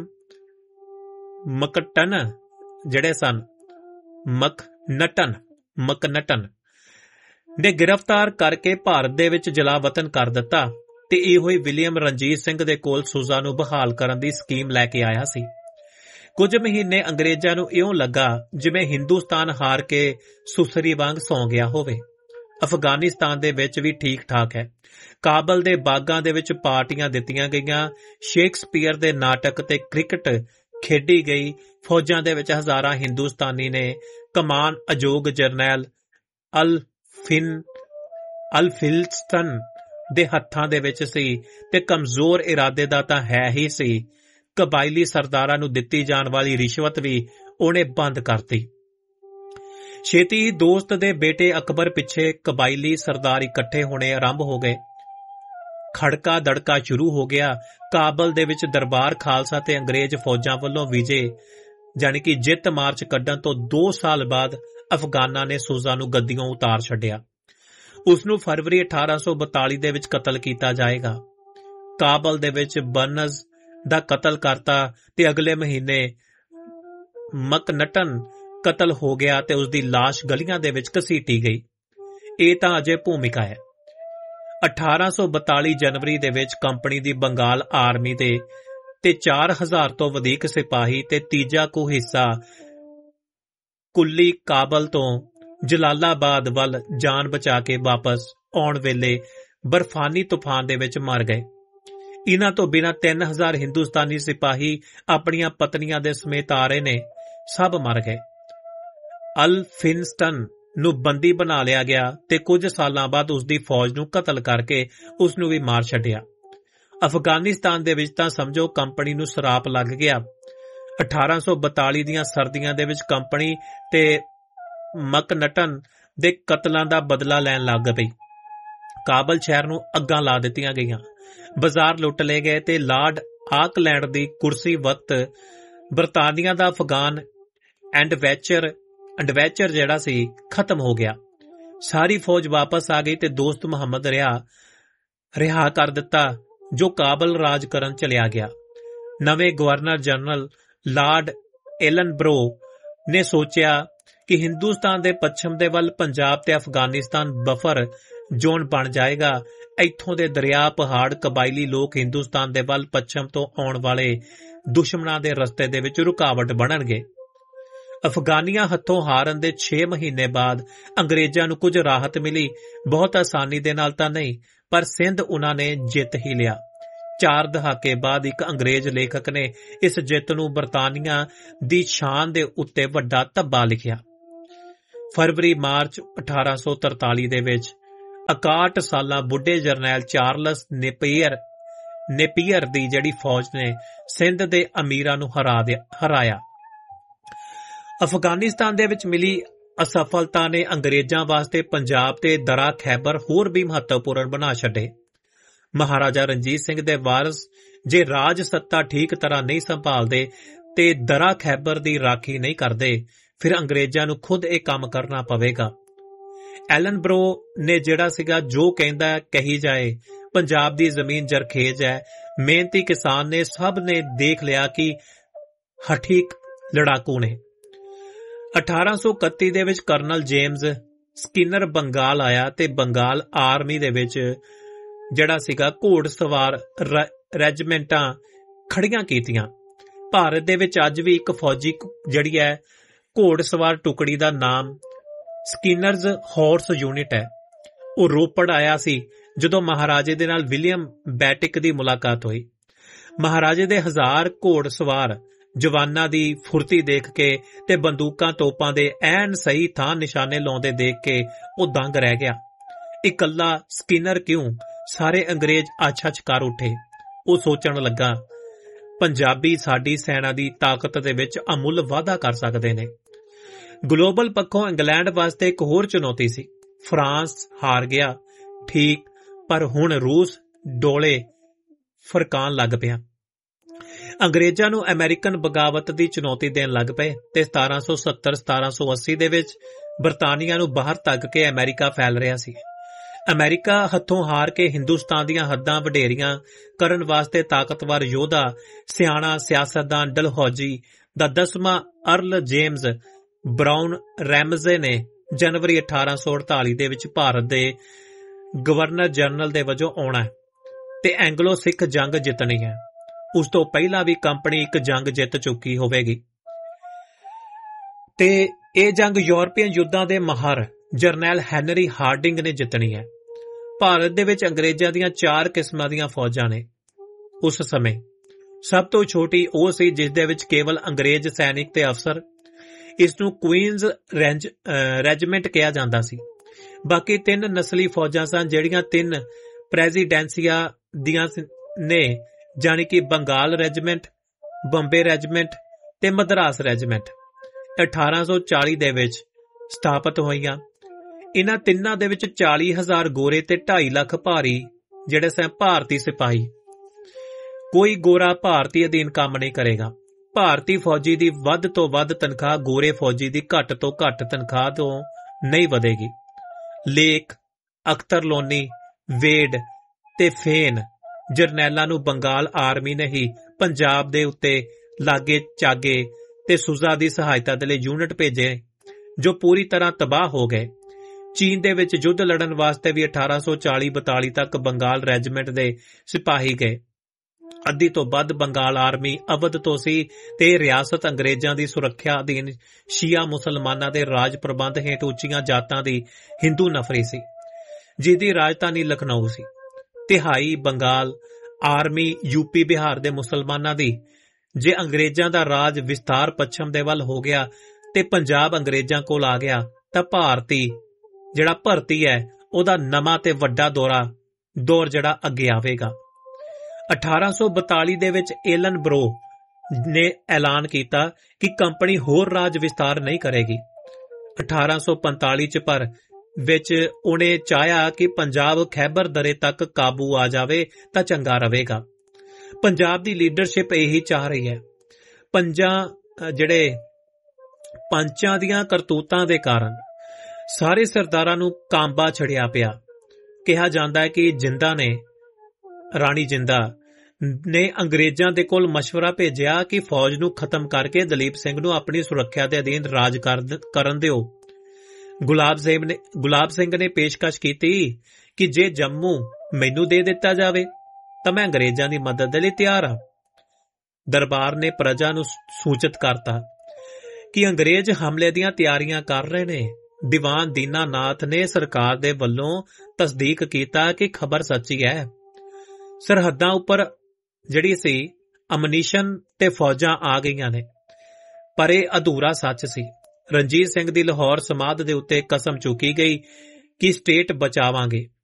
ਮਕਟਨ ਜਿਹੜੇ ਸਨ ਮਕਨਟਨ ਮਕਨਟਨ ਨੇ ਗ੍ਰਿਫਤਾਰ ਕਰਕੇ ਭਾਰਤ ਦੇ ਵਿੱਚ ਜਲਾਵਤਨ ਕਰ ਦਿੱਤਾ ਤੇ ਇਹੋ ਹੀ ਵਿਲੀਅਮ ਰਣਜੀਤ ਸਿੰਘ ਦੇ ਕੋਲ ਸੂਜ਼ਾ ਨੂੰ ਬਹਾਲ ਕਰਨ ਦੀ ਸਕੀਮ ਲੈ ਕੇ ਆਇਆ ਸੀ। ਕੁਝ ਮਹੀਨੇ ਅੰਗਰੇਜ਼ਾਂ ਨੂੰ ਇਉਂ ਲੱਗਾ ਜਿਵੇਂ ਹਿੰਦੁਸਤਾਨ ਹਾਰ ਕੇ ਸੁਸਰੀ ਵਾਂਗ ਸੌਂ ਗਿਆ ਹੋਵੇ। ਅਫਗਾਨਿਸਤਾਨ ਦੇ ਵਿੱਚ ਵੀ ਠੀਕ ਠਾਕ ਹੈ। ਕਾਬਲ ਦੇ ਬਾਗਾਂ ਦੇ ਵਿੱਚ ਪਾਰਟੀਆਂ ਦਿੱਤੀਆਂ ਗਈਆਂ, ਸ਼ੇਕਸਪੀਅਰ ਦੇ ਨਾਟਕ ਤੇ ਕ੍ਰਿਕਟ ਖੇਡੀ ਗਈ। ਫੌਜਾਂ ਦੇ ਵਿੱਚ ਹਜ਼ਾਰਾਂ ਹਿੰਦੁਸਤਾਨੀ ਨੇ। ਕਮਾਨ ਅਯੋਗ ਜਰਨੈਲ ਅਲ ਫਿਨ ਅਲਫਿਲਸਟਨ ਦੇ ਹੱਥਾਂ ਦੇ ਵਿੱਚ ਸੀ ਤੇ ਕਮਜ਼ੋਰ ਇਰਾਦੇ ਦਾ ਤਾਂ ਹੈ ਹੀ ਸੀ। ਕਬਾਇਲੀ ਸਰਦਾਰਾਂ ਨੂੰ ਦਿੱਤੀ ਜਾਣ ਵਾਲੀ ਰਿਸ਼ਵਤ ਵੀ ਉਹਨੇ ਬੰਦ ਕਰਤੀ। ਛੇਤੀ ਹੀ ਦੋਸਤ ਦੇ ਬੇਟੇ ਅਕਬਰ ਪਿੱਛੇ ਕਬਾਇਲੀ ਸਰਦਾਰ ਇਕੱਠੇ ਹੋਣੇ ਆਰੰਭ ਹੋ ਗਏ। ਖੜਕਾ ਦੜਕਾ ਸ਼ੁਰੂ ਹੋ ਗਿਆ। ਕਾਬਲ ਦੇ ਵਿੱਚ ਦਰਬਾਰ ਖਾਲਸਾ ਤੇ ਅੰਗਰੇਜ਼ ਫੌਜਾਂ ਵੱਲੋਂ ਵਿਜੇ ਜਾਣੀ ਕਿ ਜਿੱਤ ਮਾਰਚ ਕੱਢਣ ਤੋਂ ਦੋ ਸਾਲ ਬਾਅਦ ਅਫਗਾਨਾਂ ਨੇ ਸੂਜ਼ਾ ਨੂੰ ਗੱਦੀਓਂ ਉਤਾਰ ਛੱਡਿਆ। ਉਸ ਨੂੰ ਫਰਵਰੀ ਅਠਾਰਾਂ ਸੌ ਬਤਾਲੀ ਦੇ ਵਿੱਚ ਕਤਲ ਕੀਤਾ ਜਾਏਗਾ। ਕਾਬਲ ਦੇ ਵਿੱਚ ਬਰਨਜ਼ ਦਾ ਕਤਲ ਕਰਤਾ ਤੇ ਅਗਲੇ ਮਹੀਨੇ ਮਕਨਟਨ ਕਤਲ ਹੋ ਗਿਆ ਤੇ ਉਸ ਦੀ ਲਾਸ਼ ਗਲੀਆਂ ਦੇ ਵਿੱਚ ਘਸੀਟੀ ਗਈ। ਇਹ ਤਾਂ ਅਜੇ ਭੂਮਿਕਾ ਹੈ। ਅਠਾਰਾਂ ਸੌ ਬਤਾਲੀ ਜਨਵਰੀ ਦੇ ਵਿੱਚ ਕੰਪਨੀ ਦੀ ਬੰਗਾਲ ਆਰਮੀ ਦੇ ਤੇ ਚਾਰ ਹਜ਼ਾਰ ਤੋਂ ਵਧੇਕ ਸਿਪਾਹੀ ਤੇ ਤੀਜਾ ਕੁ ਹਿੱਸਾ ਕੁੱਲੀ ਕਾਬਲ ਤੋਂ ਜਲਾਲਾਬਾਦ ਵੱਲ ਜਾਨ ਬਚਾ ਕੇ ਵਾਪਸ ਆਉਣ ਵੇਲੇ ਬਰਫਾਨੀ ਤੂਫਾਨ ਦੇ ਵਿੱਚ ਮਰ ਗਏ। ਇਨ੍ਹਾਂ ਤੋਂ ਬਿਨਾਂ ਤਿੰਨ ਹਜ਼ਾਰ ਹਿੰਦੁਸਤਾਨੀ ਸਿਪਾਹੀ ਆਪਣੀਆਂ ਪਤਨੀਆਂ ਦੇ ਸਮੇਤ ਆ ਰਹੇ ਨੇ, ਸਭ ਮਰ ਗਏ। ਅਲਫਿੰਸਟਨ ਨੂੰ ਬੰਦੀ ਬਣਾ ਲਿਆ ਗਿਆ ਤੇ ਕੁਝ ਸਾਲਾਂ ਬਾਅਦ ਉਸ ਦੀ ਫੌਜ ਨੂੰ ਕਤਲ ਕਰਕੇ ਉਸ ਨੂੰ ਵੀ ਮਾਰ ਛੱਡਿਆ। ਅਫਗਾਨਿਸਤਾਨ ਦੇ ਵਿੱਚ ਤਾਂ ਸਮਝੋ ਕੰਪਨੀ ਨੂੰ ਸਰਾਪ ਲੱਗ ਗਿਆ। ਅਠਾਰਾਂ ਸੌ ਬਤਾਲੀ ਦੀਆਂ ਸਰਦੀਆਂ ਦੇ ਵਿੱਚ ਕੰਪਨੀ ਤੇ ਮਕਨਟਨ ਦੇ ਕਤਲਾਂ ਦਾ ਬਦਲਾ ਲੈਣ ਲੱਗ ਪਈ। ਕਾਬਲ ਸ਼ਹਿਰ ਨੂੰ ਅੱਗਾਂ ਲਾ ਦਿੱਤੀਆਂ ਗਈਆਂ, ਬਾਜ਼ਾਰ ਲੁੱਟ ਲਏ ਗਏ ਤੇ ਲਾਰਡ ਆਕਲੈਂਡ ਦੀ ਕੁਰਸੀ ਵਕਤ ਬਰਤਾਨੀਆ ਦਾ ਅਫਗਾਨ ਐਂਡਵੈਚਰ ਐਂਡਵੈਚਰ ਜਿਹੜਾ ਸੀ ਖਤਮ ਹੋ ਗਿਆ। ਸਾਰੀ ਫੌਜ ਵਾਪਸ ਆ ਗਈ ਤੇ ਦੋਸਤ ਮੁਹੰਮਦ ਰਿਹਾ ਰਿਹਾ ਕਰ ਦਿੱਤਾ ਜੋ ਕਾਬਲ ਰਾਜ ਕਰਨ ਚਲਿਆ ਗਿਆ। ਨਵੇਂ ਗਵਰਨਰ ਜਨਰਲ ਲਾਰਡ ਐਲਨਬਰੋ ਨੇ ਸੋਚਿਆ ਕਿ ਹਿੰਦੁਸਤਾਨ ਦੇ ਪੱਛਮ ਦੇ ਵੱਲ ਪੰਜਾਬ ਤੇ ਅਫਗਾਨਿਸਤਾਨ ਬਫਰ ਜ਼ੋਨ ਬਣ ਜਾਏਗਾ। ਇੱਥੋਂ ਦੇ ਦਰਿਆ, ਪਹਾੜ, ਕਬਾਇਲੀ ਲੋਕ ਹਿੰਦੁਸਤਾਨ ਦੇ ਵੱਲ ਪੱਛਮ ਤੋਂ ਆਉਣ ਵਾਲੇ ਦੁਸ਼ਮਣਾਂ ਦੇ ਰਸਤੇ ਦੇ ਵਿੱਚ ਰੁਕਾਵਟ ਬਣਨਗੇ। ਅਫਗਾਨੀਆਂ ਹੱਥੋਂ ਹਾਰਨ ਦੇ ਛੇ ਮਹੀਨੇ ਬਾਅਦ ਅੰਗਰੇਜ਼ਾਂ ਨੂੰ ਕੁਝ ਰਾਹਤ ਮਿਲੀ। ਬਹੁਤ ਆਸਾਨੀ ਦੇ ਨਾਲ ਤਾਂ ਨਹੀਂ, ਪਰ ਸਿੰਧ ਉਨ੍ਹਾਂ ਨੇ ਜਿੱਤ ਹੀ ਲਿਆ। ਚਾਰ ਦਹਾਕੇ ਬਾਅਦ ਇੱਕ ਅੰਗਰੇਜ਼ ਲੇਖਕ ਨੇ ਇਸ ਜਿੱਤ ਨੂੰ ਬਰਤਾਨੀਆ ਦੀ ਸ਼ਾਨ ਦੇ ਉੱਤੇ ਵੱਡਾ ਧੱਬਾ ਲਿਖਿਆ। ਫਰਵਰੀ ਮਾਰਚ ਅਠਾਰਾਂ ਸੌ ਤਰਤਾਲੀ ਦੇ ਵਿੱਚ ਇਕਾਹਠ ਸਾਲਾਂ ਬੁੱਢੇ ਜਰਨੈਲ ਚਾਰਲਸ ਨੇਪੀਅਰ ਨੇਪੀਅਰ ਦੀ ਜਿਹੜੀ ਫੌਜ ਨੇ ਸਿੰਧ ਦੇ ਅਮੀਰਾਂ ਨੂੰ ਹਰਾ ਹਰਾਇਆ। ਅਫਗਾਨਿਸਤਾਨ ਦੇ ਵਿੱਚ ਮਿਲੀ ਅਸਫਲਤਾ ਨੇ ਅੰਗਰੇਜ਼ਾਂ ਵਾਸਤੇ ਪੰਜਾਬ ਤੇ ਦਰਾ ਖੈਬਰ ਹੋਰ ਵੀ ਮਹੱਤਵਪੂਰਨ ਬਣਾ ਛੱਡੇ। ਮਹਾਰਾਜਾ ਰਣਜੀਤ ਸਿੰਘ ਦੇ ਵਾਰਸ ਜੇ ਰਾਜ ਸੱਤਾ ਠੀਕ ਤਰ੍ਹਾਂ ਨਹੀਂ ਸੰਭਾਲਦੇ ਤੇ ਦਰਾ ਖੈਬਰ ਦੀ ਰਾਖੀ ਨਹੀਂ ਕਰਦੇ, ਫਿਰ ਅੰਗਰੇਜ਼ਾਂ ਨੂੰ ਖੁਦ ਇਹ ਕੰਮ ਕਰਨਾ ਪਵੇਗਾ। ਐਲਨਬਰੋ ਨੇ ਜਿਹੜਾ ਸੀਗਾ ਜੋ ਕਹਿੰਦਾ ਕਹੀ ਜਾਏ, ਪੰਜਾਬ ਦੀ ਜ਼ਮੀਨ ਜਰਖੇਜ਼ ਹੈ। ਮਿਹਨਤੀ ਕਿਸਾਨ ਨੇ ਸਭ ਨੇ ਦੇਖ ਲਿਆ ਕਿ ਹਠੀਕ ਲੜਾਕੂ ਨੇ। ਅਠਾਰਾਂ ਸੌ ਇਕੱਤੀ ਦੇ ਵਿੱਚ ਕਰਨਲ ਜੇਮਜ਼ ਸਕਿਨਰ ਬੰਗਾਲ ਆਇਆ ਤੇ ਬੰਗਾਲ ਆਰਮੀ ਦੇ ਵਿੱਚ ਜਿਹੜਾ ਸੀਗਾ ਘੋੜ ਸਵਾਰ ਰੈਜੀਮੈਂਟਾਂ ਖੜੀਆਂ ਕੀਤੀਆਂ। ਭਾਰਤ ਦੇ ਵਿੱਚ ਅੱਜ ਵੀ ਇੱਕ ਫੌਜੀ ਜਿਹੜੀ ਹੈ ਘੋੜ ਸਵਾਰ ਟੁਕੜੀ ਦਾ ਨਾਮ ਸਕਿਨਰਜ਼ ਹਾਰਸ ਯੂਨਿਟ ਹੈ। ਉਹ ਰੋਪੜ ਆਇਆ ਸੀ ਜਦੋਂ ਮਹਾਰਾਜੇ ਦੇ ਨਾਲ ਵਿਲੀਅਮ ਬੈਟਿਕ ਦੀ ਮੁਲਾਕਾਤ ਹੋਈ। ਮਹਾਰਾਜੇ ਦੇ ਹਜ਼ਾਰ ਘੋੜ ਸਵਾਰ ਜਵਾਨਾਂ ਦੀ ਫੁਰਤੀ ਦੇਖ ਕੇ ਤੇ ਬੰਦੂਕਾਂ ਤੋਪਾਂ ਦੇ ਐਨ ਸਹੀ ਥਾਂ ਨਿਸ਼ਾਨੇ ਲਾਉਂਦੇ ਦੇਖ ਕੇ ਉਹ ਦੰਗ ਰਹਿ ਗਿਆ। ਇਕੱਲਾ ਸਕਿਨਰ ਕਿਉਂ, ਸਾਰੇ ਅੰਗਰੇਜ਼ ਅੱਛ-ਅੱਛ ਕਰ ਉੱਠੇ। ਉਹ ਸੋਚਣ ਲੱਗਾ, ਪੰਜਾਬੀ ਸਾਡੀ ਸੈਨਾ ਦੀ ਤਾਕਤ ਦੇ ਵਿੱਚ ਅਮੁੱਲ ਵਾਧਾ ਕਰ ਸਕਦੇ ਨੇ। ਗਲੋਬਲ ਪੱਖੋਂ ਇੰਗਲੈਂਡ ਵਾਸਤੇ ਇੱਕ ਹੋਰ ਚੁਣੌਤੀ ਸੀ। ਫਰਾਂਸ ਹਾਰ ਗਿਆ ਠੀਕ, ਪਰ ਹੁਣ ਰੂਸ ਡੋਲੇ ਫਰਕਾਣ ਲੱਗ ਪਿਆ। ਅੰਗਰੇਜ਼ਾਂ ਨੂੰ ਅਮਰੀਕਨ ਬਗਾਵਤ ਦੀ ਚੁਣੌਤੀ ਦੇਣ ਲੱਗ ਪਏ ਤੇ ਸਤਾਰਾਂ ਸੌ ਸੱਤਰ ਸਤਾਰਾਂ ਸੌ ਅੱਸੀ ਦੇ ਵਿੱਚ ਬਰਤਾਨੀਆ ਨੂੰ ਬਾਹਰ ਧੱਕ ਕੇ ਅਮਰੀਕਾ ਫੈਲ ਰਿਹਾ ਸੀ। ਅਮਰੀਕਾ ਹੱਥੋਂ ਹਾਰ ਕੇ ਹਿੰਦੁਸਤਾਨ ਦੀਆਂ ਹੱਦਾਂ ਵਡੇਰੀਆਂ ਕਰਨ ਵਾਸਤੇ ਤਾਕਤਵਰ ਯੋਧਾ, ਸਿਆਣਾ ਸਿਆਸਤਦਾਨ ਡਲਹੌਜੀ ਦਾ ਦਸਵਾਂ ਅਰਲ ਜੇਮਜ਼ ਬਰਾਊਨ ਰੈਮਜ਼ੇ ਨੇ ਜਨਵਰੀ ਅਠਾਰਾਂ ਸੌ ਅੜਤਾਲੀ ਦੇ ਵਿੱਚ ਭਾਰਤ ਦੇ ਗਵਰਨਰ ਜਨਰਲ ਦੇ ਵਜੋਂ ਆਉਣਾ ਹੈ ਤੇ ਐਂਗਲੋ ਸਿੱਖ ਜੰਗ ਜਿੱਤਣੀ ਹੈ। ਉਸ ਤੋਂ ਪਹਿਲਾਂ ਵੀ ਕੰਪਨੀ ਇੱਕ ਜੰਗ ਜਿੱਤ ਚੁੱਕੀ ਹੋਵੇਗੀ ਤੇ ਇਹ ਜੰਗ ਯੂਰਪੀਅਨ ਯੁੱਧਾਂ ਦੇ ਮਾਹਰ ਜਰਨੈਲ ਹੈਨਰੀ ਹਾਰਡਿੰਗ ਨੇ ਜਿੱਤਣੀ ਹੈ। ਭਾਰਤ ਦੇ ਵਿੱਚ ਅੰਗਰੇਜ਼ਾਂ ਦੀਆਂ ਚਾਰ ਕਿਸਮਾਂ ਦੀਆਂ ਫੌਜਾਂ ਨੇ। ਉਸ ਸਮੇਂ ਸਭ ਤੋਂ ਛੋਟੀ ਉਹ ਸੀ ਜਿਸ ਦੇ ਵਿੱਚ ਕੇਵਲ ਅੰਗਰੇਜ਼ ਸੈਨਿਕ ਤੇ ਅਫਸਰ। ਇਸ ਨੂੰ ਕੁਈਨਜ਼ ਰੈਂਜ ਰੈਜੀਮੈਂਟ ਕਿਹਾ ਜਾਂਦਾ ਸੀ। ਬਾਕੀ ਤਿੰਨ ਨਸਲੀ ਫੌਜਾਂ ਸਨ ਜਿਹੜੀਆਂ ਤਿੰਨ ਪ੍ਰੈਜ਼ੀਡੈਂਸੀਆਂ ਦੀਆਂ ਨੇ, ਜਾਣੀ ਕਿ ਬੰਗਾਲ ਰੈਜੀਮੈਂਟ, ਬੰਬੇ ਰੈਜੀਮੈਂਟ ਤੇ ਮਦਰਾਸ ਰੈਜੀਮੈਂਟ ਅਠਾਰਾਂ ਸੌ ਚਾਲੀ ਦੇ ਵਿੱਚ ਸਥਾਪਿਤ ਹੋਈਆਂ। ਇਹਨਾਂ ਤਿੰਨਾਂ ਦੇ ਵਿੱਚ ਚਾਲੀ ਹਜ਼ਾਰ ਗੋਰੇ ਤੇ ਢਾਈ ਲੱਖ ਭਾਰੀ ਜਿਹੜੇ ਸਨ ਭਾਰਤੀ ਸਿਪਾਹੀ। ਕੋਈ ਗੋਰਾ ਭਾਰਤੀ ਅਧੀਨ ਕੰਮ ਨਹੀਂ ਕਰੇਗਾ। ਭਾਰਤੀ ਫੌਜੀ ਦੀ ਵੱਧ ਤੋਂ ਵੱਧ ਤਨਖਾਹ ਗੋਰੇ ਫੌਜੀ ਦੀ ਘੱਟ ਤੋਂ ਘੱਟ ਤਨਖਾਹ ਤੋਂ ਨਹੀਂ ਵਧੇਗੀ। ਲੇਕ, ਅਖਤਰ ਲੋਨੀ, ਵੇਡ ਤੇ ਫੇਨ ਜਰਨੈਲਾਂ ਨੂੰ ਬੰਗਾਲ ਆਰਮੀ ਨੇ ਹੀ ਪੰਜਾਬ ਦੇ ਉੱਤੇ ਲਾਗੇ ਚਾਗੇ ਤੇ ਸੁਜ਼ਾ ਦੀ ਸਹਾਇਤਾ ਦੇ ਲਈ ਯੂਨਿਟ ਭੇਜੇ ਜੋ ਪੂਰੀ ਤਰ੍ਹਾਂ ਤਬਾਹ ਹੋ ਗਏ। ਚੀਨ ਦੇ ਵਿੱਚ ਯੁੱਧ ਲੜਨ ਵਾਸਤੇ ਵੀ ਅਠਾਰਾਂ ਸੌ ਚਾਲੀ ਬਤਾਲੀ ਤੱਕ ਬੰਗਾਲ ਰੈਜੀਮੈਂਟ ਦੇ ਸਿਪਾਹੀ ਗਏ। ਅੱਧੀ ਤੋਂ ਵੱਧ ਬੰਗਾਲ ਆਰਮੀ ਅਵਧ ਤੋਂ ਸੀ ਤੇ ਰਿਆਸਤ ਅੰਗਰੇਜ਼ਾਂ ਦੀ ਸੁਰੱਖਿਆ ਅਧੀਨ ਸ਼ੀਆ ਮੁਸਲਮਾਨਾਂ ਦੇ ਰਾਜ ਪ੍ਰਬੰਧ ਹੇਠ ਉੱਚੀਆਂ ਜਾਤਾਂ ਦੀ ਹਿੰਦੂ ਨਫਰੀ ਸੀ, ਜਿਹਦੀ ਰਾਜਧਾਨੀ ਲਖਨਊ ਸੀ। ਤਿਹਾਈ ਬੰਗਾਲ ਆਰਮੀ ਯੂਪੀ ਬਿਹਾਰ ਦੇ ਮੁਸਲਮਾਨਾਂ ਦੀ। ਜੇ ਅੰਗਰੇਜ਼ਾਂ ਦਾ ਰਾਜ ਵਿਸਥਾਰ ਪੱਛਮ ਦੇ ਵੱਲ ਹੋ ਗਿਆ ਤੇ ਪੰਜਾਬ ਅੰਗਰੇਜ਼ਾਂ ਕੋਲ ਆ ਗਿਆ ਤਾਂ ਭਾਰਤੀ ਜਿਹੜਾ ਭਰਤੀ ਹੈ ਉਹਦਾ ਨਵਾਂ ਤੇ ਵੱਡਾ ਦੌਰਾ ਦੌਰ ਜਿਹੜਾ ਅੱਗੇ ਆਵੇਗਾ। ਅਠਾਰਾਂ ਸੌ ਬਤਾਲੀ ਦੇ ਵਿੱਚ ਏਲਨ ਬਰੋ ਨੇ ਐਲਾਨ ਕੀਤਾ ਕਿ ਕੰਪਨੀ ਹੋਰ ਰਾਜ ਵਿਸਤਾਰ ਨਹੀਂ ਕਰੇਗੀ। ਅਠਾਰਾਂ ਸੌ ਪੰਤਾਲੀ ਚ ਪਰ ਵਿੱਚ ਉਹਨੇ ਚਾਹਿਆ ਕਿ ਪੰਜਾਬ ਖੈਬਰ ਦਰੇ ਤੱਕ ਕਾਬੂ ਆ ਜਾਵੇ ਤਾਂ ਚੰਗਾ ਰਹੇਗਾ। ਪੰਜਾਬ ਦੀ ਲੀਡਰਸ਼ਿਪ ਇਹੀ ਚਾਹ ਰਹੀ ਹੈ। ਪੰਜਾਂ ਜਿਹੜੇ ਪੰਚਾਂ ਦੀਆਂ ਕਰਤੂਤਾਂ ਦੇ ਕਾਰਨ ਸਾਰੇ ਸਰਦਾਰਾਂ ਨੂੰ ਕਾਂਬਾ ਛੜਿਆ ਪਿਆ। ਕਿਹਾ ਜਾਂਦਾ ਹੈ ਕਿ ਜਿੰਦਾ ਨੇ ਰਾਣੀ ਜਿੰਦਾ ਨੇ ਅੰਗਰੇਜ਼ਾਂ ਦੇ ਕੋਲ ਮਸ਼ਵਰਾ ਭੇਜਿਆ ਕਿ ਫੌਜ ਨੂੰ ਖਤਮ ਕਰਕੇ ਦਲੀਪ ਸਿੰਘ ਨੂੰ ਆਪਣੀ ਸੁਰੱਖਿਆ ਦੇ ਅਧੀਨ ਰਾਜ ਕਰਨ ਦਿਓ। ਗੁਲਾਬ ਸਿੰਘ ਨੇ ਗੁਲਾਬ ਸਿੰਘ ਨੇ ਪੇਸ਼ਕਸ਼ ਕੀਤੀ ਕਿ ਜੇ ਜੰਮੂ ਮੈਨੂੰ ਦੇ ਦਿੱਤਾ ਜਾਵੇ ਤਾਂ ਮੈਂ ਅੰਗਰੇਜ਼ਾਂ ਦੀ ਮਦਦ ਦੇ ਲਈ ਤਿਆਰ ਹਾਂ। ਦਰਬਾਰ ਨੇ ਪ੍ਰਜਾ ਨੂੰ ਸੂਚਿਤ ਕਰਤਾ ਕਿ ਅੰਗਰੇਜ਼ ਹਮਲੇ ਦੀਆਂ ਤਿਆਰੀਆਂ ਕਰ ਰਹੇ ਨੇ। ਦੀਵਾਨ ਦੀਨਾਨਾਥ ਨੇ ਸਰਕਾਰ ਦੇ ਵੱਲੋਂ ਤਸਦੀਕ ਕੀਤਾ ਕਿ ਖਬਰ ਸੱਚੀ ਹੈ। ਸਰਹੱਦਾਂ ਉੱਪਰ ਜਿਹੜੀ ਸੀ ਅਮਨੀਸ਼ਨ ਤੇ ਫੌਜਾਂ ਆ ਗਈਆਂ ਨੇ, ਪਰ ਇਹ ਅਧੂਰਾ ਸੱਚ ਸੀ। ਰਣਜੀਤ ਸਿੰਘ ਦੀ ਲਾਹੌਰ ਸਮਾਧ ਦੇ ਉੱਤੇ ਕਸਮ ਚੁੱਕੀ ਗਈ ਕਿ ਸਟੇਟ ਬਚਾਵਾਂਗੇ।